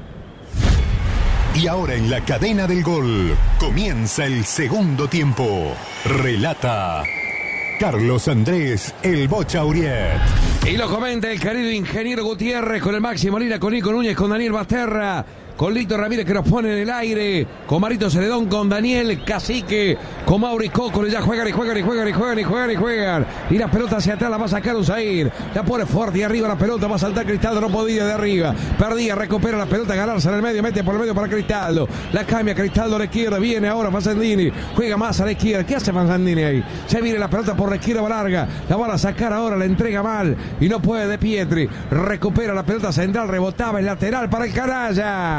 Y ahora en la cadena del gol comienza el segundo tiempo. Relata Carlos Andrés El Bocha Uriet. Y lo comenta el querido ingeniero Gutiérrez con el Maxi Molina, con Nico Núñez, con Daniel Basterra, con Lito Ramírez que nos pone en el aire, con Marito Celedón, con Daniel Cacique, con Mauri Coco, ya juegan y juegan y juegan y juegan y juegan y juegan. Y la pelota hacia atrás la va a sacar Usair. La pone fuerte y arriba la pelota, va a saltar Cristaldo, no podía de arriba. Perdía, recupera la pelota, ganarse en el medio, mete por el medio para Cristaldo. La cambia Cristaldo a la izquierda, viene ahora Fassendini, juega más a la izquierda. ¿Qué hace Fassendini ahí? Se viene la pelota por la izquierda, va larga. La van a sacar ahora, la entrega mal y no puede De Pietri. Recupera la pelota central, rebotaba el lateral para el Canalla.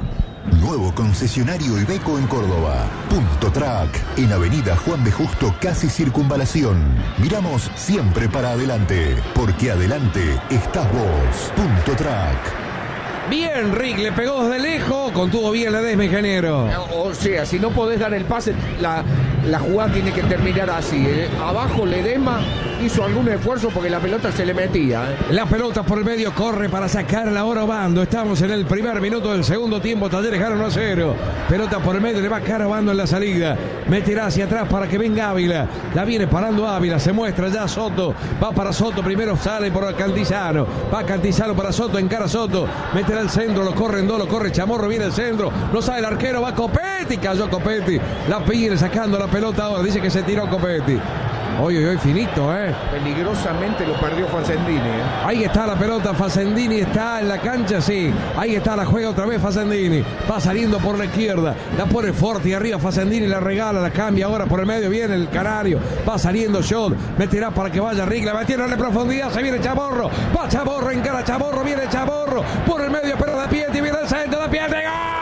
Nuevo concesionario Iveco en Córdoba. Punto Track, en Avenida Juan B. Justo, casi Circunvalación. Miramos siempre para adelante, porque adelante estás vos. Punto Track. Bien, Rick, le pegó desde lejos, contuvo bien la desma, ingeniero. O sea, si no podés dar el pase, la, la jugada tiene que terminar así. ¿eh? Abajo Ledesma hizo algún esfuerzo porque la pelota se le metía. ¿eh? La pelota por el medio corre para sacarla ahora Obando. Estamos en el primer minuto del segundo tiempo. Talleres gana uno a cero. Pelota por el medio, le va a caer Obando en la salida. Meterá hacia atrás para que venga Ávila. La viene parando Ávila, se muestra ya Soto. Va para Soto, primero sale por Cantizano. Va Cantizano para Soto, encara Soto. Meterá el centro, lo corren dos, lo corre Chamorro, viene el centro. No sabe el arquero, va Copetti. Cayó Copetti. La pide sacando la pelota ahora. Dice que se tiró Copetti. Hoy, hoy, hoy, finito, ¿eh? Peligrosamente lo perdió Fassendini, ¿eh? Ahí está la pelota, Fassendini está en la cancha, sí. Ahí está, la juega otra vez Fassendini. Va saliendo por la izquierda. La pone fuerte y arriba Fassendini, la regala, la cambia ahora por el medio. Viene el Canario. Va saliendo Shot. Meterá para que vaya Rick. La metieron en profundidad. Se viene Chamorro. Va Chamorro, encara Chamorro. Viene Chamorro. Por el medio, pero de Pietri. Viene el centro de Pietri. ¡Gol!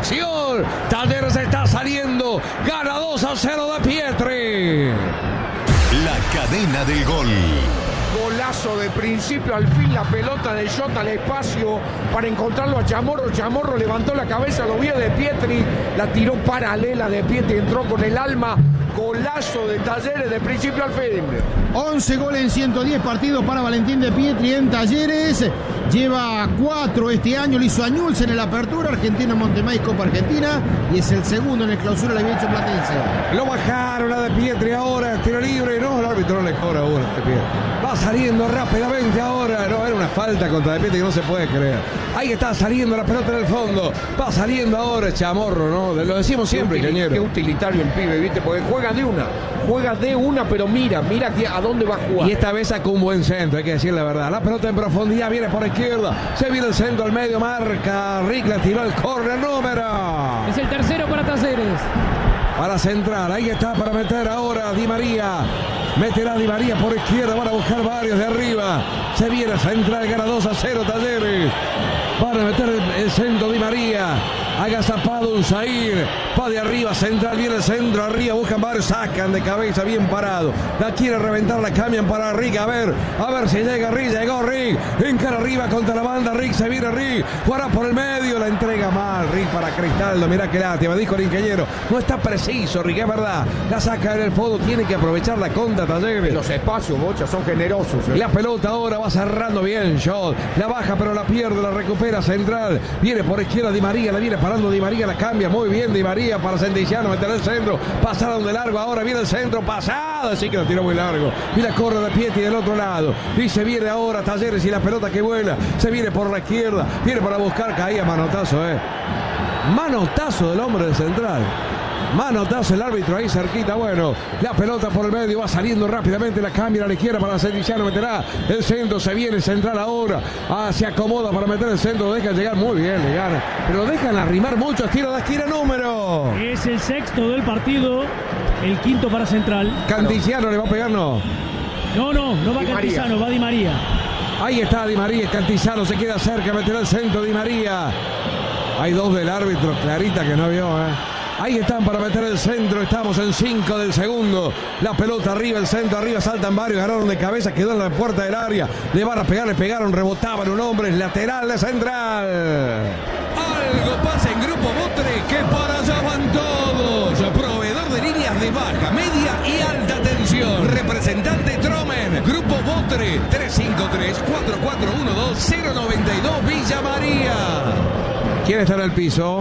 acción. Talleres está saliendo. Gana dos a cero de Pietri. La cadena del gol. Golazo de principio al fin, la pelota de Jota al espacio para encontrarlo a Chamorro. Chamorro levantó la cabeza, lo vio de Pietri, la tiró paralela de Pietri, entró con el alma. Golazo de Talleres de principio al fin. once goles en ciento diez partidos para Valentín de Pietri en Talleres. Lleva cuatro este año, lo hizo a Newell's en el Apertura, Argentina Montemay Copa Argentina, y es el segundo en el Clausura del Viecho Platense. Lo bajaron a de Pietri ahora, tiro libre, no, el árbitro no le cobra uno de Pietri. Va saliendo rápidamente ahora, no, era una falta contra de Pietri que no se puede creer. Ahí está saliendo la pelota en el fondo, va saliendo ahora Chamorro, ¿no? Lo decimos siempre, qué, cañero. Qué utilitario el pibe, ¿viste? Porque juega de una, juega de una, pero mira, mira a dónde va a jugar. Y esta vez sacó un buen centro, hay que decir la verdad. La pelota en profundidad viene por izquierda, se viene el centro al medio, marca Rick, la tiró el córner número. Es el tercero para Talleres. Para central, ahí está para meter ahora Di María. Meterá Di María por izquierda, van a buscar varios de arriba. Se viene central, gana dos a cero Talleres. Van a meter el, el centro Di María. Agazapado un Zair. Va de arriba, central, viene el centro, arriba, buscan varios, sacan de cabeza, bien parado. La quiere reventar, la cambian para Rick. A ver, a ver si llega Rick, llegó Rick. Encara arriba contra la banda, Rick, se viene Rick. Jugará por el medio, la entrega mal Rick para Cristaldo. Mirá que lástima, dijo el ingeniero. No está preciso, Rick, es verdad. La saca en el fondo, tiene que aprovechar la contra Talleres. Los espacios, Bocha, son generosos. ¿eh? La pelota ahora va cerrando bien, Shot. La baja, pero la pierde, la recupera central. Viene por izquierda Di María, la viene parando Di María, la cambia muy bien Di María para Santillano, meterá el centro. Pasaron de largo, ahora viene el centro, pasada, así que la tiró muy largo. Mira, corre de Pietri del otro lado. Y se viene ahora Talleres y la pelota que vuela. Se viene por la izquierda, viene para buscar, caía manotazo, eh. Manotazo del hombre de central. Manotazo el árbitro ahí cerquita. Bueno, la pelota por el medio va saliendo rápidamente. La cambia a la izquierda para Santillano. Meterá el centro. Se viene central ahora. Ah, se acomoda para meter el centro. Deja llegar muy bien, le gana. Pero dejan arrimar mucho. Tiro de esquina número. Es el sexto del partido. El quinto para Central. Cantillano le va a pegar, no. No, no, no va Di Cantillano, María. va Di María. Ahí está Di María. Cantillano se queda cerca. Meterá el centro Di María. Hay dos del árbitro. Clarita que no vio, eh. Ahí están para meter el centro. Estamos en cinco del segundo. La pelota arriba, el centro arriba. Saltan varios, ganaron de cabeza. Quedó en la puerta del área. Le van a pegar, le pegaron, rebotaban un hombre. Lateral de central. Algo pasa en Grupo Botre, que para allá van todos. Proveedor de líneas de baja, media y alta tensión. Representante Tromen. Grupo Botre, tres cinco tres, cuatro cuatro uno dos, cero nueve dos, Villa María. ¿Quién está en el piso?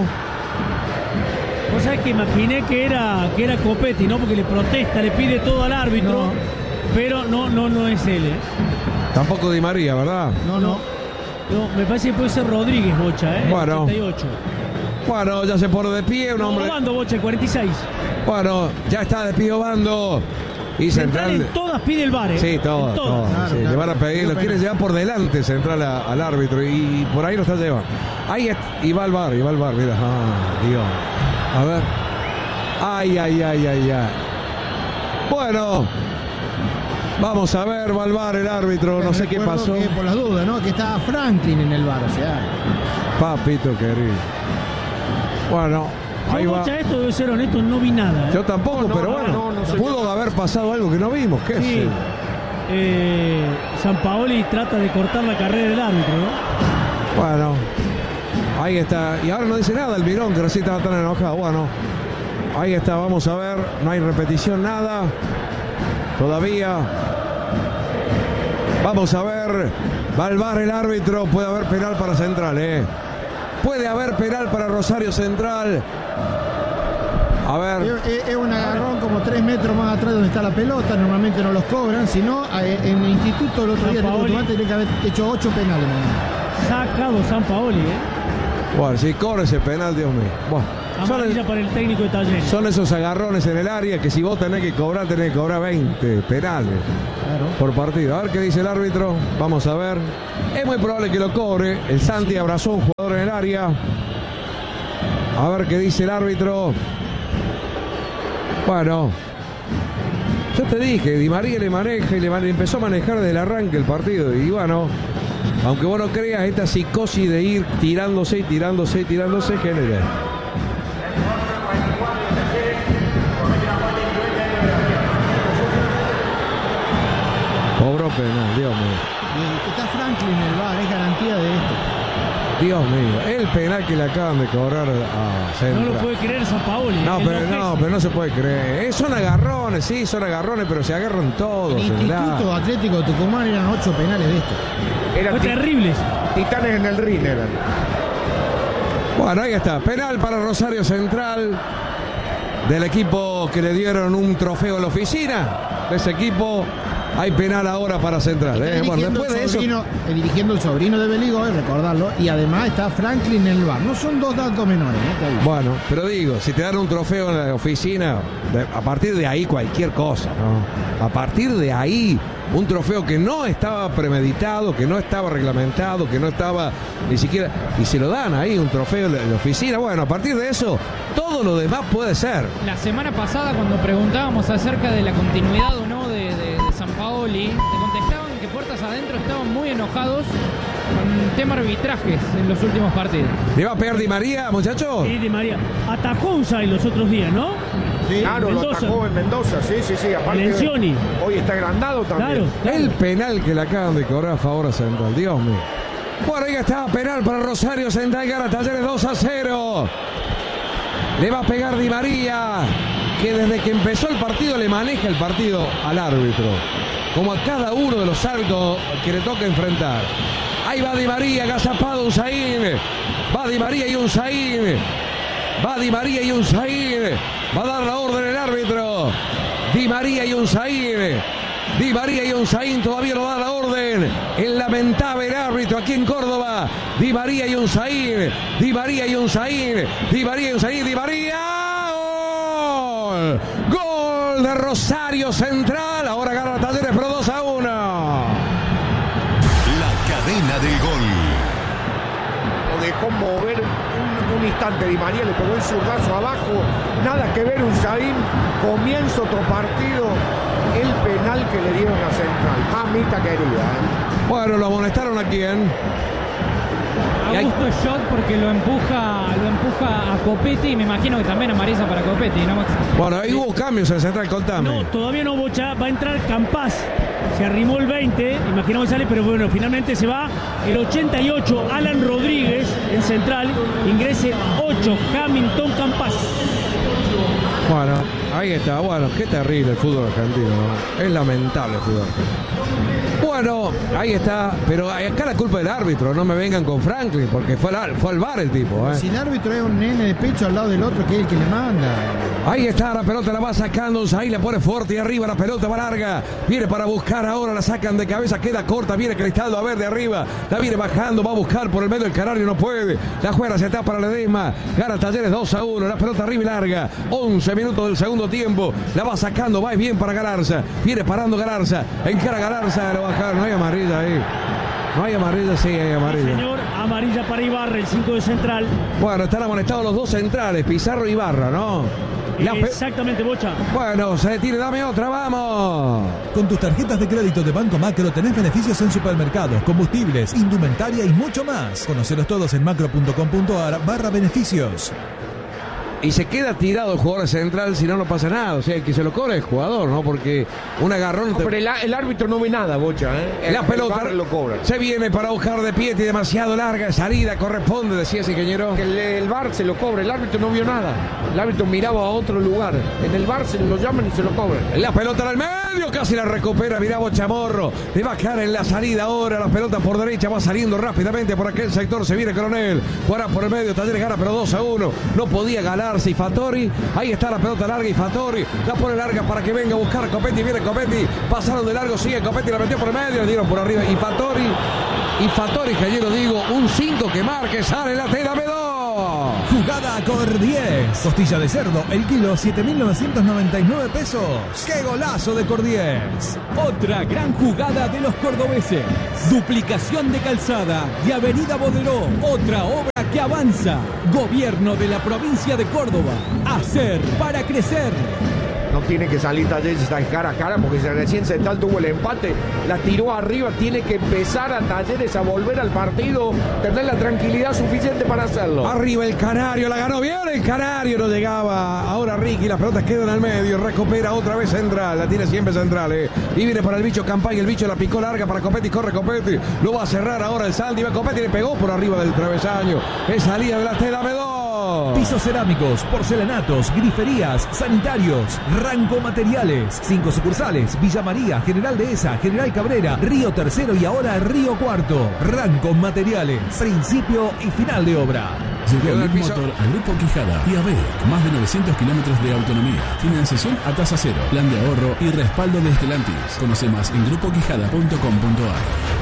Vos sabés que imaginé que era, que era Copetti, ¿no? Porque le protesta, le pide todo al árbitro. No. Pero no, no, no es él, ¿eh? Tampoco Di María, ¿verdad? No, no. No, me parece que puede ser Rodríguez, Bocha, ¿eh? Bueno. treinta y ocho. Bueno, ya se pone de pie un No, hombre. Obando, Bocha, el cuarenta y seis. Bueno, ya está de pie Obando. Y Central Central. en todas pide el VAR, ¿eh? Sí, todo, En todo. todas. Sí, Claro, le claro. van a pedir, lo quiere llevar por delante Central a- al árbitro y por ahí lo está llevando. Ahí es, y va al bar, y va al bar, mira. Ah, Dios. A ver. Ay, ay, ay, ay, ay. Bueno. Vamos a ver, va al bar el árbitro, no sé qué Recuerdo pasó. que, por las dudas, ¿no? Que estaba Franklin en el bar, o sea. Papito querido. Bueno, ahí Yo, va. Bocha, esto debe ser honesto, no vi nada. ¿eh? Yo tampoco, pero no, bueno, no, no sé. pudo haber pasado algo que no vimos. ¿Qué Sí. es? Eh, Sampaoli trata de cortar la carrera del árbitro, ¿no? Bueno, ahí está. Y ahora no dice nada el Mirón, que recién estaba tan enojado. Bueno, ahí está, vamos a ver. No hay repetición, nada. Todavía. Vamos a ver. Va al bar el árbitro. Puede haber penal para Central, ¿eh? Puede haber penal para Rosario Central. A ver. Es, es un agarrón como tres metros más atrás donde está la pelota. Normalmente no los cobran. Si no, eh, en el instituto el otro día tiene que haber hecho ocho penales. Man. Sacado Sampaoli, ¿eh? Bueno, si corre ese penal, Dios mío. Bueno, son, Amarilla para el técnico de Talleres. son esos agarrones en el área que si vos tenés que cobrar, tenés que cobrar veinte penales por partido. A ver qué dice el árbitro. Vamos a ver. Es muy probable que lo cobre. El Santi abrazó a un jugador en el área. A ver qué dice el árbitro. Bueno, yo te dije, Di María le maneja y le man- empezó a manejar desde el arranque el partido. Y bueno, aunque vos no creas, esta psicosis de ir tirándose y tirándose y tirándose genera. Cobró penal, Dios mío. Y está Franklin en el V A R, es garantía de esto. Dios mío, el penal que le acaban de cobrar a Central. No lo puede creer Sampaoli. No, pero no, pero no se puede creer. Eh, son agarrones, sí, son agarrones, pero se agarran todos. El Instituto Atlético de Tucumán eran ocho penales de esto. Eran Fue terribles. Titanes en el ring eran. Bueno, ahí está. Penal para Rosario Central. Del equipo que le dieron un trofeo a la oficina. De ese equipo hay penal ahora para Central. Eh. Bueno, después de eso. Sobrino, eh, dirigiendo el sobrino de Beligoy, recordarlo. Y además está Franklin en el V A R. No son dos datos menores. ¿eh? Bueno, pero digo, si te dan un trofeo en la oficina, de, a partir de ahí cualquier cosa, ¿no? A partir de ahí, un trofeo que no estaba premeditado, que no estaba reglamentado, que no estaba ni siquiera... Y si lo dan ahí, un trofeo en la oficina, bueno, a partir de eso, todo lo demás puede ser. La semana pasada, cuando preguntábamos acerca de la continuidad o no de, de, de Sampaoli, te contestaban que puertas adentro estaban muy enojados con el tema arbitrajes en los últimos partidos. ¿Le va a pegar Di María, muchachos? Sí, Di María. Atajó un Sai los otros días, ¿no? Sí, claro, lo atajó en Mendoza, sí, sí, sí. Aparte, Lencioni. Hoy está agrandado también. Claro, claro. El penal que le acaban de cobrar a favor a Central, Dios mío. Bueno, ahí está, penal para Rosario Central, gana Talleres dos a cero. Le va a pegar Di María, que desde que empezó el partido le maneja el partido al árbitro, como a cada uno de los árbitros que le toca enfrentar. Ahí va Di María, agazapado Unzaín. Va Di María y Unzaín. Va Di María y Unzaín. Va a dar la orden el árbitro. Di María y Unzaín. Di María y Unzaín todavía no da la orden. El lamentable árbitro aquí en Córdoba. Di María y Unzaín. Di María y Unzaín. Di María y Unzaín. Di María. ¡Gol! Gol de Rosario Central. Ahora gana Talleres, pero dos a uno. La cadena del gol. Lo dejó mover un, un instante. Di María le pegó el zurdazo abajo. Nada que ver, Unzaín. Comienza otro partido. El penal que le dieron a Central. Mamita querida. ¿eh? Bueno, lo amonestaron a quién. A gusto shot porque lo empuja, lo empuja a Copetti y me imagino que también amarilla para Copetti, ¿no, Max? Bueno, ahí hubo cambios en Central, contame. No, todavía no, Bocha. Va a entrar Campás. Se arrimó el veinte, imaginamos que sale, pero bueno, finalmente se va el ochenta y ocho, Alan Rodríguez en Central, ingrese ocho, Hamilton Campás. Bueno, ahí está, bueno, qué terrible el fútbol argentino, ¿no? Es lamentable el fútbol argentino. Bueno, ahí está, pero acá la culpa del árbitro, no me vengan con Franklin, porque fue al, fue al V A R el tipo, ¿eh? Si el árbitro es un nene de pecho al lado del otro, que es el que le manda. Ahí está, la pelota la va sacando, ahí la pone fuerte y arriba, la pelota va larga, viene para buscar ahora, la sacan de cabeza, queda corta, viene Cristaldo a ver de arriba, la viene bajando, va a buscar por el medio del Canario, no puede, la juega hacia atrás para Ledesma, gana Talleres dos a uno, la pelota arriba y larga, once minutos del segundo tiempo, la va sacando, va bien para Galarza, viene parando Galarza, encara Galarza, lo bajaron, no hay amarilla ahí. No hay amarilla, sí hay amarilla. Sí, señor, amarilla para Ibarra, el cinco de Central. Bueno, están amonestados los dos centrales, Pizarro y Ibarra, ¿no? La Exactamente, Bocha. Bueno, se detiene, dame otra, vamos. Con tus tarjetas de crédito de Banco Macro tenés beneficios en supermercados, combustibles, indumentaria y mucho más. Conocelos todos en macro.com.ar barra beneficios. Y se queda tirado el jugador central si no, no pasa nada. O sea, el que se lo cobra es el jugador, ¿no? Porque un agarrón... No, te... pero el, el árbitro no ve nada, Bocha, ¿eh? La el, pelota el lo cobra. Se viene para buscar de pie, demasiado larga, salida, corresponde, decía ese ingeniero. El, el V A R se lo cobra, el árbitro no vio nada. El árbitro miraba a otro lugar. En el V A R se lo llaman y se lo cobran. La pelota al medio, casi la recupera, mirá Bochamorro. Le va a quedar en la salida ahora, la pelota por derecha, va saliendo rápidamente por aquel sector, se viene Coronel. Jugará por el medio, Talleres gana, pero dos a uno. No podía ganarse y Fattori. Ahí está la pelota larga y Fattori la pone larga para que venga a buscar a Copetti. Viene Copetti, pasaron de largo, sigue Copetti, la metió por el medio, le dieron por arriba. Y Fattori, y Fattori, que ayer lo digo, un cinco que marque, sale la tela, me dos. Jugada a Cor diez. Costilla de cerdo, el kilo, siete mil novecientos noventa y nueve pesos. ¡Qué golazo de Cor diez! Otra gran jugada de los cordobeses. Duplicación de calzada de Avenida Boderó. Otra obra que avanza. Gobierno de la provincia de Córdoba. Hacer para crecer. No tiene que salir Talleres, está en cara a cara, porque si recién Central tuvo el empate, la tiró arriba, tiene que empezar a Talleres a volver al partido, tener la tranquilidad suficiente para hacerlo. Arriba el Canario, la ganó bien el Canario, no llegaba. Ahora Ricky, las pelotas quedan al medio, recupera otra vez Central, la tiene siempre Central, eh. Y viene para el bicho Campaña, el bicho la picó larga para Copetti, corre Copetti, lo va a cerrar ahora el Santi, va Copetti, le pegó por arriba del travesaño, es salida de la tela, me dos. Pisos cerámicos, porcelanatos, griferías, sanitarios, Ranco Materiales. Cinco sucursales: Villa María, General Dehesa, General Cabrera, Río Tercero y ahora Río Cuarto. Ranco Materiales, principio y final de obra. Llegó el Motor a Grupo Quijada y A B E C. Más de novecientos kilómetros de autonomía. Financiación a tasa cero. Plan de ahorro y respaldo de Stellantis. Conoce más en grupo quijada punto com punto a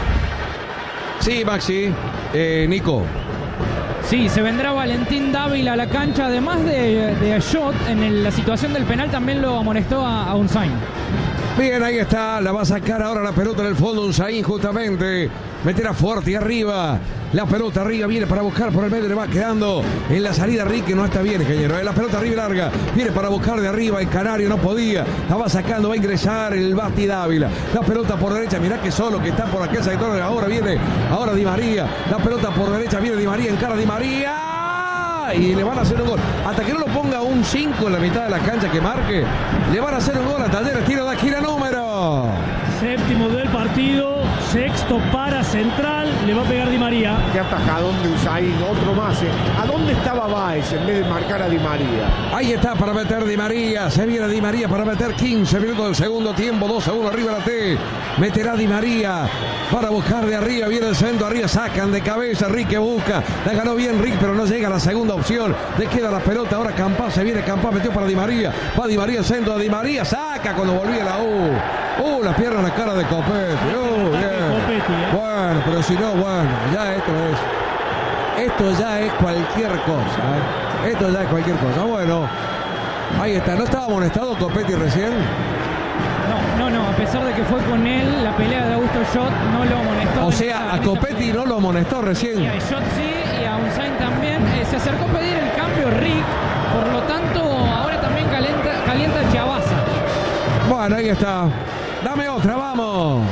r. Sí, Maxi. Eh, Nico. Sí, se vendrá Valentín Dávila a la cancha. Además de, de Shot, en el, la situación del penal también lo amonestó a, a Unzain. Bien, ahí está, la va a sacar ahora la pelota en el fondo, Unzain justamente, meterá fuerte y arriba, la pelota arriba, viene para buscar por el medio, le va quedando en la salida Rick, que no está bien, ingeniero, la pelota arriba larga, viene para buscar de arriba, el Canario no podía, la va sacando, va a ingresar el Bati Dávila, la pelota por derecha, mirá que solo que está por aquel sector, ahora viene, ahora Di María, la pelota por derecha, viene Di María, encara Di María, y le van a hacer un gol. Hasta que no lo ponga un cinco en la mitad de la cancha que marque, le van a hacer un gol a Talleres. Tiro de gira número séptimo del partido, sexto para Central, le va a pegar Di María. Qué atajadón de Unzain, otro más. ¿eh? ¿A dónde estaba Báez en vez de marcar a Di María? Ahí está para meter Di María, se viene Di María para meter quince minutos del segundo tiempo, dos a uno arriba la T. Meterá Di María para buscar de arriba, viene el centro arriba, sacan de cabeza, Rick que busca, la ganó bien Rick, pero no llega a la segunda opción, le queda la pelota, ahora Campás, se viene Campás, metió para Di María, va Di María, el centro de Di María, saca cuando volvía la U. Uh, las piernas, la cara de Copetti. Uh, bien. Bueno, pero si no, bueno, ya esto es. Esto ya es cualquier cosa. ¿eh? Esto ya es cualquier cosa. Bueno, ahí está. ¿No estaba amonestado Copetti recién? No, no, no. A pesar de que fue con él, la pelea de Augusto Shot no lo amonestó. O sea, a Copetti no lo amonestó recién. Y a Shot sí, y a Unzain también. Eh, se acercó a pedir el cambio Rick. Por lo tanto, ahora también calienta, calienta Chiabaza. Bueno, ahí está. Dame otra, vamos.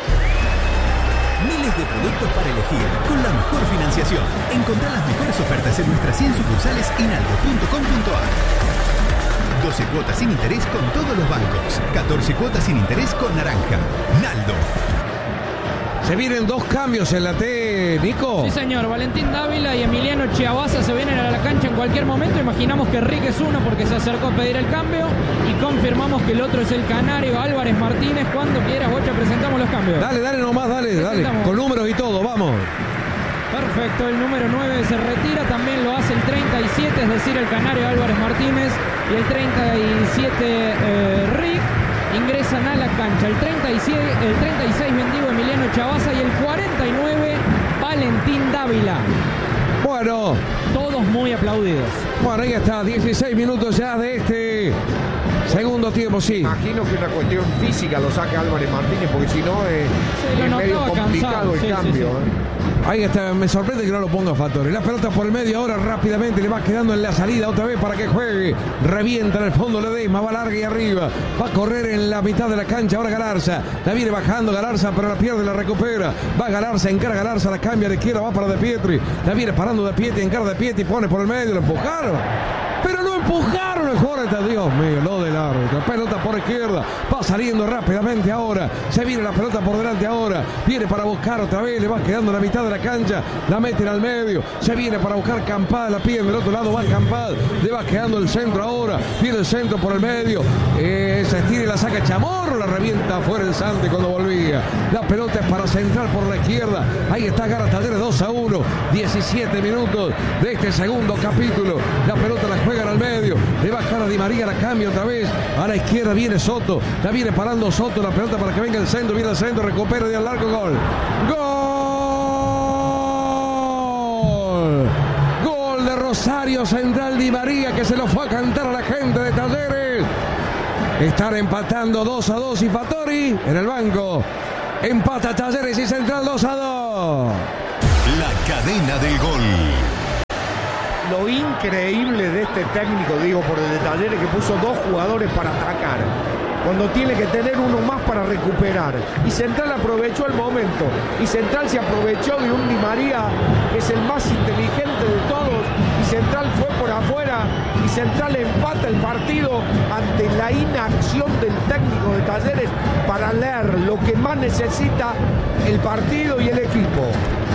Miles de productos para elegir, con la mejor financiación. Encontrá las mejores ofertas en nuestras cien sucursales inaldo punto com punto a r. doce cuotas sin interés con todos los bancos. catorce cuotas sin interés con Naranja. Naldo. Se vienen dos cambios en la T, Nico. Sí, señor. Valentín Dávila y Emiliano Chiabaza se vienen a la cancha en cualquier momento. Imaginamos que Rick es uno porque se acercó a pedir el cambio. Y confirmamos que el otro es el Canario Álvarez Martínez. Cuando quieras, Bocha, presentamos los cambios. Dale, dale nomás, dale, dale. Con números y todo, vamos. Perfecto, el número nueve se retira. También lo hace el treinta y siete, es decir, el Canario Álvarez Martínez. Y el treinta y siete, eh, Rick. Ingresan a la cancha el treinta y siete, el treinta y seis Mendigo Emiliano Chiabaza y el cuarenta y nueve Valentín Dávila. Bueno, todos muy aplaudidos. Bueno, ahí está, dieciséis minutos ya de este segundo tiempo, sí. Imagino que una cuestión física lo saca Álvarez Martínez, porque si no eh, sí, es medio complicado cansado. el sí, cambio. Sí, sí. ¿eh? Ahí está, me sorprende que no lo ponga Fattori. La pelota por el medio, ahora rápidamente le va quedando en la salida otra vez para que juegue. Revienta en el fondo Ledesma, va larga y arriba. Va a correr en la mitad de la cancha ahora Galarza. La viene bajando Galarza, pero la pierde, la recupera. Va Galarza, encara Galarza, la cambia de izquierda, va para De Pietri. La viene parando De Pietri, encara De Pietri, pone por el medio, lo empujaron. Pero lo empujaron el jugador. Dios mío, lo del árbitro. Pelota por izquierda. Va saliendo rápidamente ahora. Se viene la pelota por delante ahora. Viene para buscar otra vez. Le va quedando la mitad de la cancha. La meten al medio. Se viene para buscar Campad. La pide del otro lado. Va Campad. Le va quedando el centro ahora. Viene el centro por el medio. Eh, se estira y la saca Chamorro. La revienta afuera el Santi cuando volvía. La pelota es para Central por la izquierda. Ahí está Gara Talleres dos a uno. diecisiete minutos de este segundo capítulo. La pelota la juegan al medio. Le va a cara a Di María, la cambia otra vez. A la izquierda viene Soto. La viene parando Soto. La pelota para que venga el centro. Viene el centro. Recupera de al largo. Gol. Gol. Gol de Rosario Central. Di María, que se lo fue a cantar a la gente de Talleres. Están empatando dos a dos y Fattori en el banco. Empata Talleres y Central dos a dos. La cadena del gol. lo increíble de este técnico, digo, por el de Talleres, que puso dos jugadores para atacar, cuando tiene que tener uno más para recuperar. Y Central aprovechó el momento. Y Central se aprovechó de un Di María, que es el más inteligente de todos. Y Central fue por afuera. Y Central empata el partido ante la inacción del técnico de Talleres para leer lo que más necesita el partido y el equipo.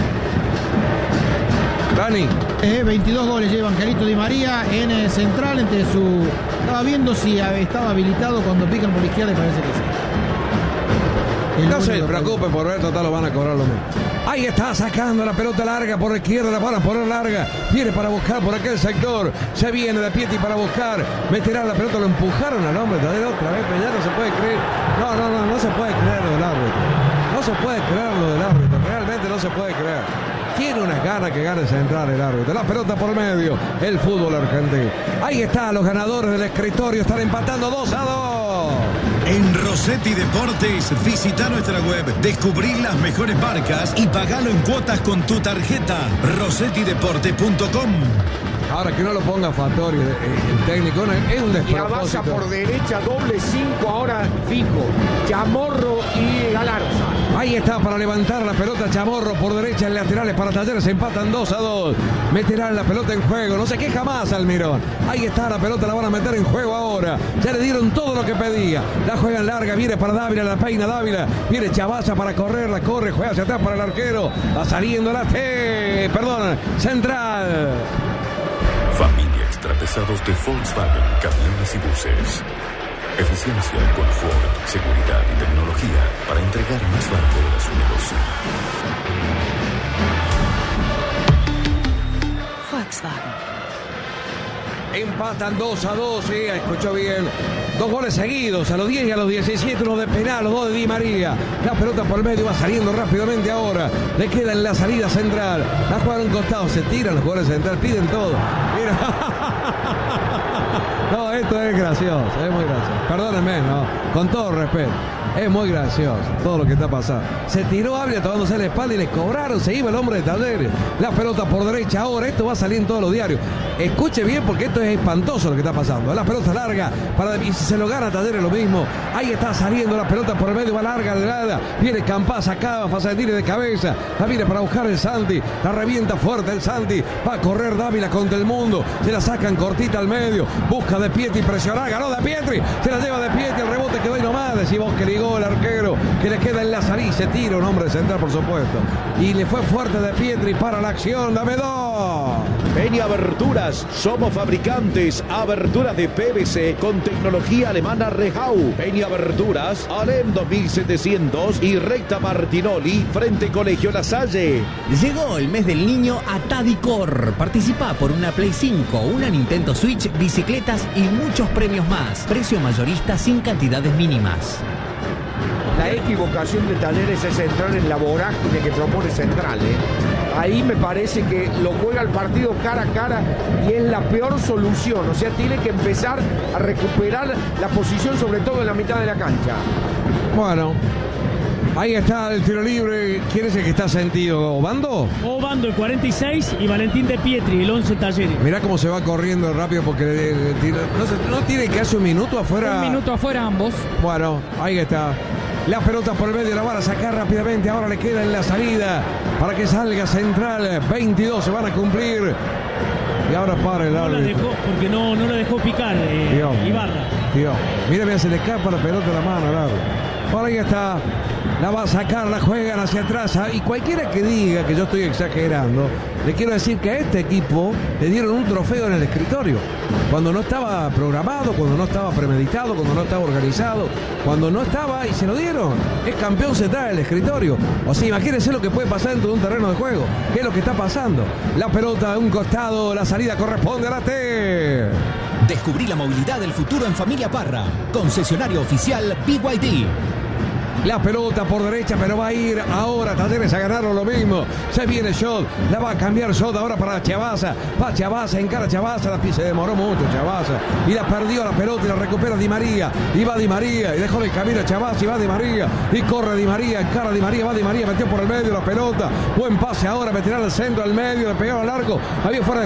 Dani. Eh, veintidós goles lleva Angelito Di María en el Central. Entre su... Estaba viendo si estaba habilitado cuando pican por la izquierda y parece que sí. El no se preocupe por ver, total lo van a cobrar lo mismo. Ahí está sacando la pelota larga por la izquierda, la van a poner larga. Viene para buscar por aquel sector. Se viene de Pietri para buscar. Meterá la pelota, lo empujaron al hombre. Tadeo otra vez, pero ya no se puede creer. No, no, no, no se puede creer lo del árbitro. No se puede creer lo del árbitro. Realmente no se puede creer. Tiene unas ganas que gane Central el árbitro. La pelota por medio. El fútbol argentino. Ahí están los ganadores del escritorio. Están empatando dos a dos. En Rossetti Deportes, visita nuestra web, descubrí las mejores marcas y pagalo en cuotas con tu tarjeta. rossetti deportes punto com. Ahora que no lo ponga Fattori, el, el técnico, es un despropósito. Y avanza por derecha, doble cinco, ahora fijo. Chamorro y Galarza. Ahí está para levantar la pelota Chamorro por derecha en laterales para Talleres, empatan dos a dos. Meterán la pelota en juego, no se queja más Almirón. Ahí está la pelota, la van a meter en juego ahora. Ya le dieron todo lo que pedía. La juegan larga, viene para Dávila, la peina Dávila. Viene Chavaza para correr, la corre, juega hacia atrás para el arquero. Va saliendo la T, perdón, Central. Familia Extrapesados de Volkswagen, camiones y buses. Eficiencia, confort, seguridad y tecnología para entregar más valor a su negocio. Volkswagen. Empatan dos a dos, sí, escuchó bien. Dos goles seguidos, a los diez y a los diecisiete, uno de penal, los dos de Di María. La pelota por el medio va saliendo rápidamente ahora. Le queda en la salida Central. La juegan a un costado, se tiran los jugadores de Central, piden todo. Mira. No, esto es gracioso, es muy gracioso. Perdónenme, no, con todo respeto. Es muy gracioso todo lo que está pasando. Se tiró Ávila tomándose la espalda y le cobraron. Se iba el hombre de Talleres. La pelota por derecha ahora. Esto va a salir en todos los diarios. Escuche bien porque esto es espantoso lo que está pasando. La pelota larga. Para, y si se lo gana Talleres lo mismo. Ahí está saliendo la pelota por el medio. Va larga, delgada. Viene Campás, acaba. Fasatini de cabeza. La viene para buscar el Santi. La revienta fuerte el Santi. Va a correr Dávila contra el mundo. Se la sacan cortita al medio. Busca de Pietri presionar. Ganó de Pietri. Se la lleva de Pietri. El rebote quedó ahí nomás. Decís vos que ligó el arquero, que le queda en la salida, se tira un hombre de Central, por supuesto, y le fue fuerte de Pietri para la acción. Dame dos. Peña Aberturas, somos fabricantes, aberturas de P V C con tecnología alemana Rehau. Peña Aberturas, Alem dos mil setecientos y recta Martinoli frente Colegio La Salle. Llegó el mes del niño a Tadicor. Participa por una Play cinco, una Nintendo Switch, bicicletas y muchos premios más. Precio mayorista sin cantidades mínimas. La equivocación de Talleres es entrar en la vorágine que propone Central, ¿eh? Ahí me parece que lo juega el partido cara a cara y es la peor solución. O sea, tiene que empezar a recuperar la posición, sobre todo en la mitad de la cancha. Bueno, ahí está el tiro libre. ¿Quién es el que está sentido? ¿Obando? Obando, el cuarenta y seis, y Valentín de Pietri, el once Talleres. Mirá cómo se va corriendo rápido porque le, le, le, no, se, no tiene que hacer un minuto afuera. Un minuto afuera ambos. Bueno, ahí está. La pelota por el medio la van a sacar rápidamente. Ahora le queda en la salida para que salga Central. veintidós se van a cumplir. Y ahora para el árbitro. No la dejó, porque no, no la dejó picar eh, Dios, Ibarra. Dios. Mira, mira, se le escapa la pelota de la mano al árbitro. Por ahí está. La va a sacar, la juegan hacia atrás. Y cualquiera que diga que yo estoy exagerando, le quiero decir que a este equipo le dieron un trofeo en el escritorio. Cuando no estaba programado, cuando no estaba premeditado, cuando no estaba organizado, cuando no estaba y se lo dieron. Es campeón Central en el escritorio. O sea, imagínense lo que puede pasar dentro de un terreno de juego. ¿Qué es lo que está pasando? La pelota de un costado, la salida corresponde a la T. Descubrí la movilidad del futuro en Familia Parra. Concesionario oficial B Y D. La pelota por derecha, pero va a ir ahora Talleres a ganarlo lo mismo. Se viene Shot, la va a cambiar Shot ahora para Chavaza. Va Chavaza, encara Chavaza, la se demoró mucho Chavaza. Y la perdió la pelota y la recupera Di María. Y va Di María, y dejó el camino a Chavaza y va Di María. Y corre Di María, encara Di María, va Di María, metió por el medio la pelota. Buen pase ahora, meterá al centro, al medio, le pegaron al arco. Había fuera de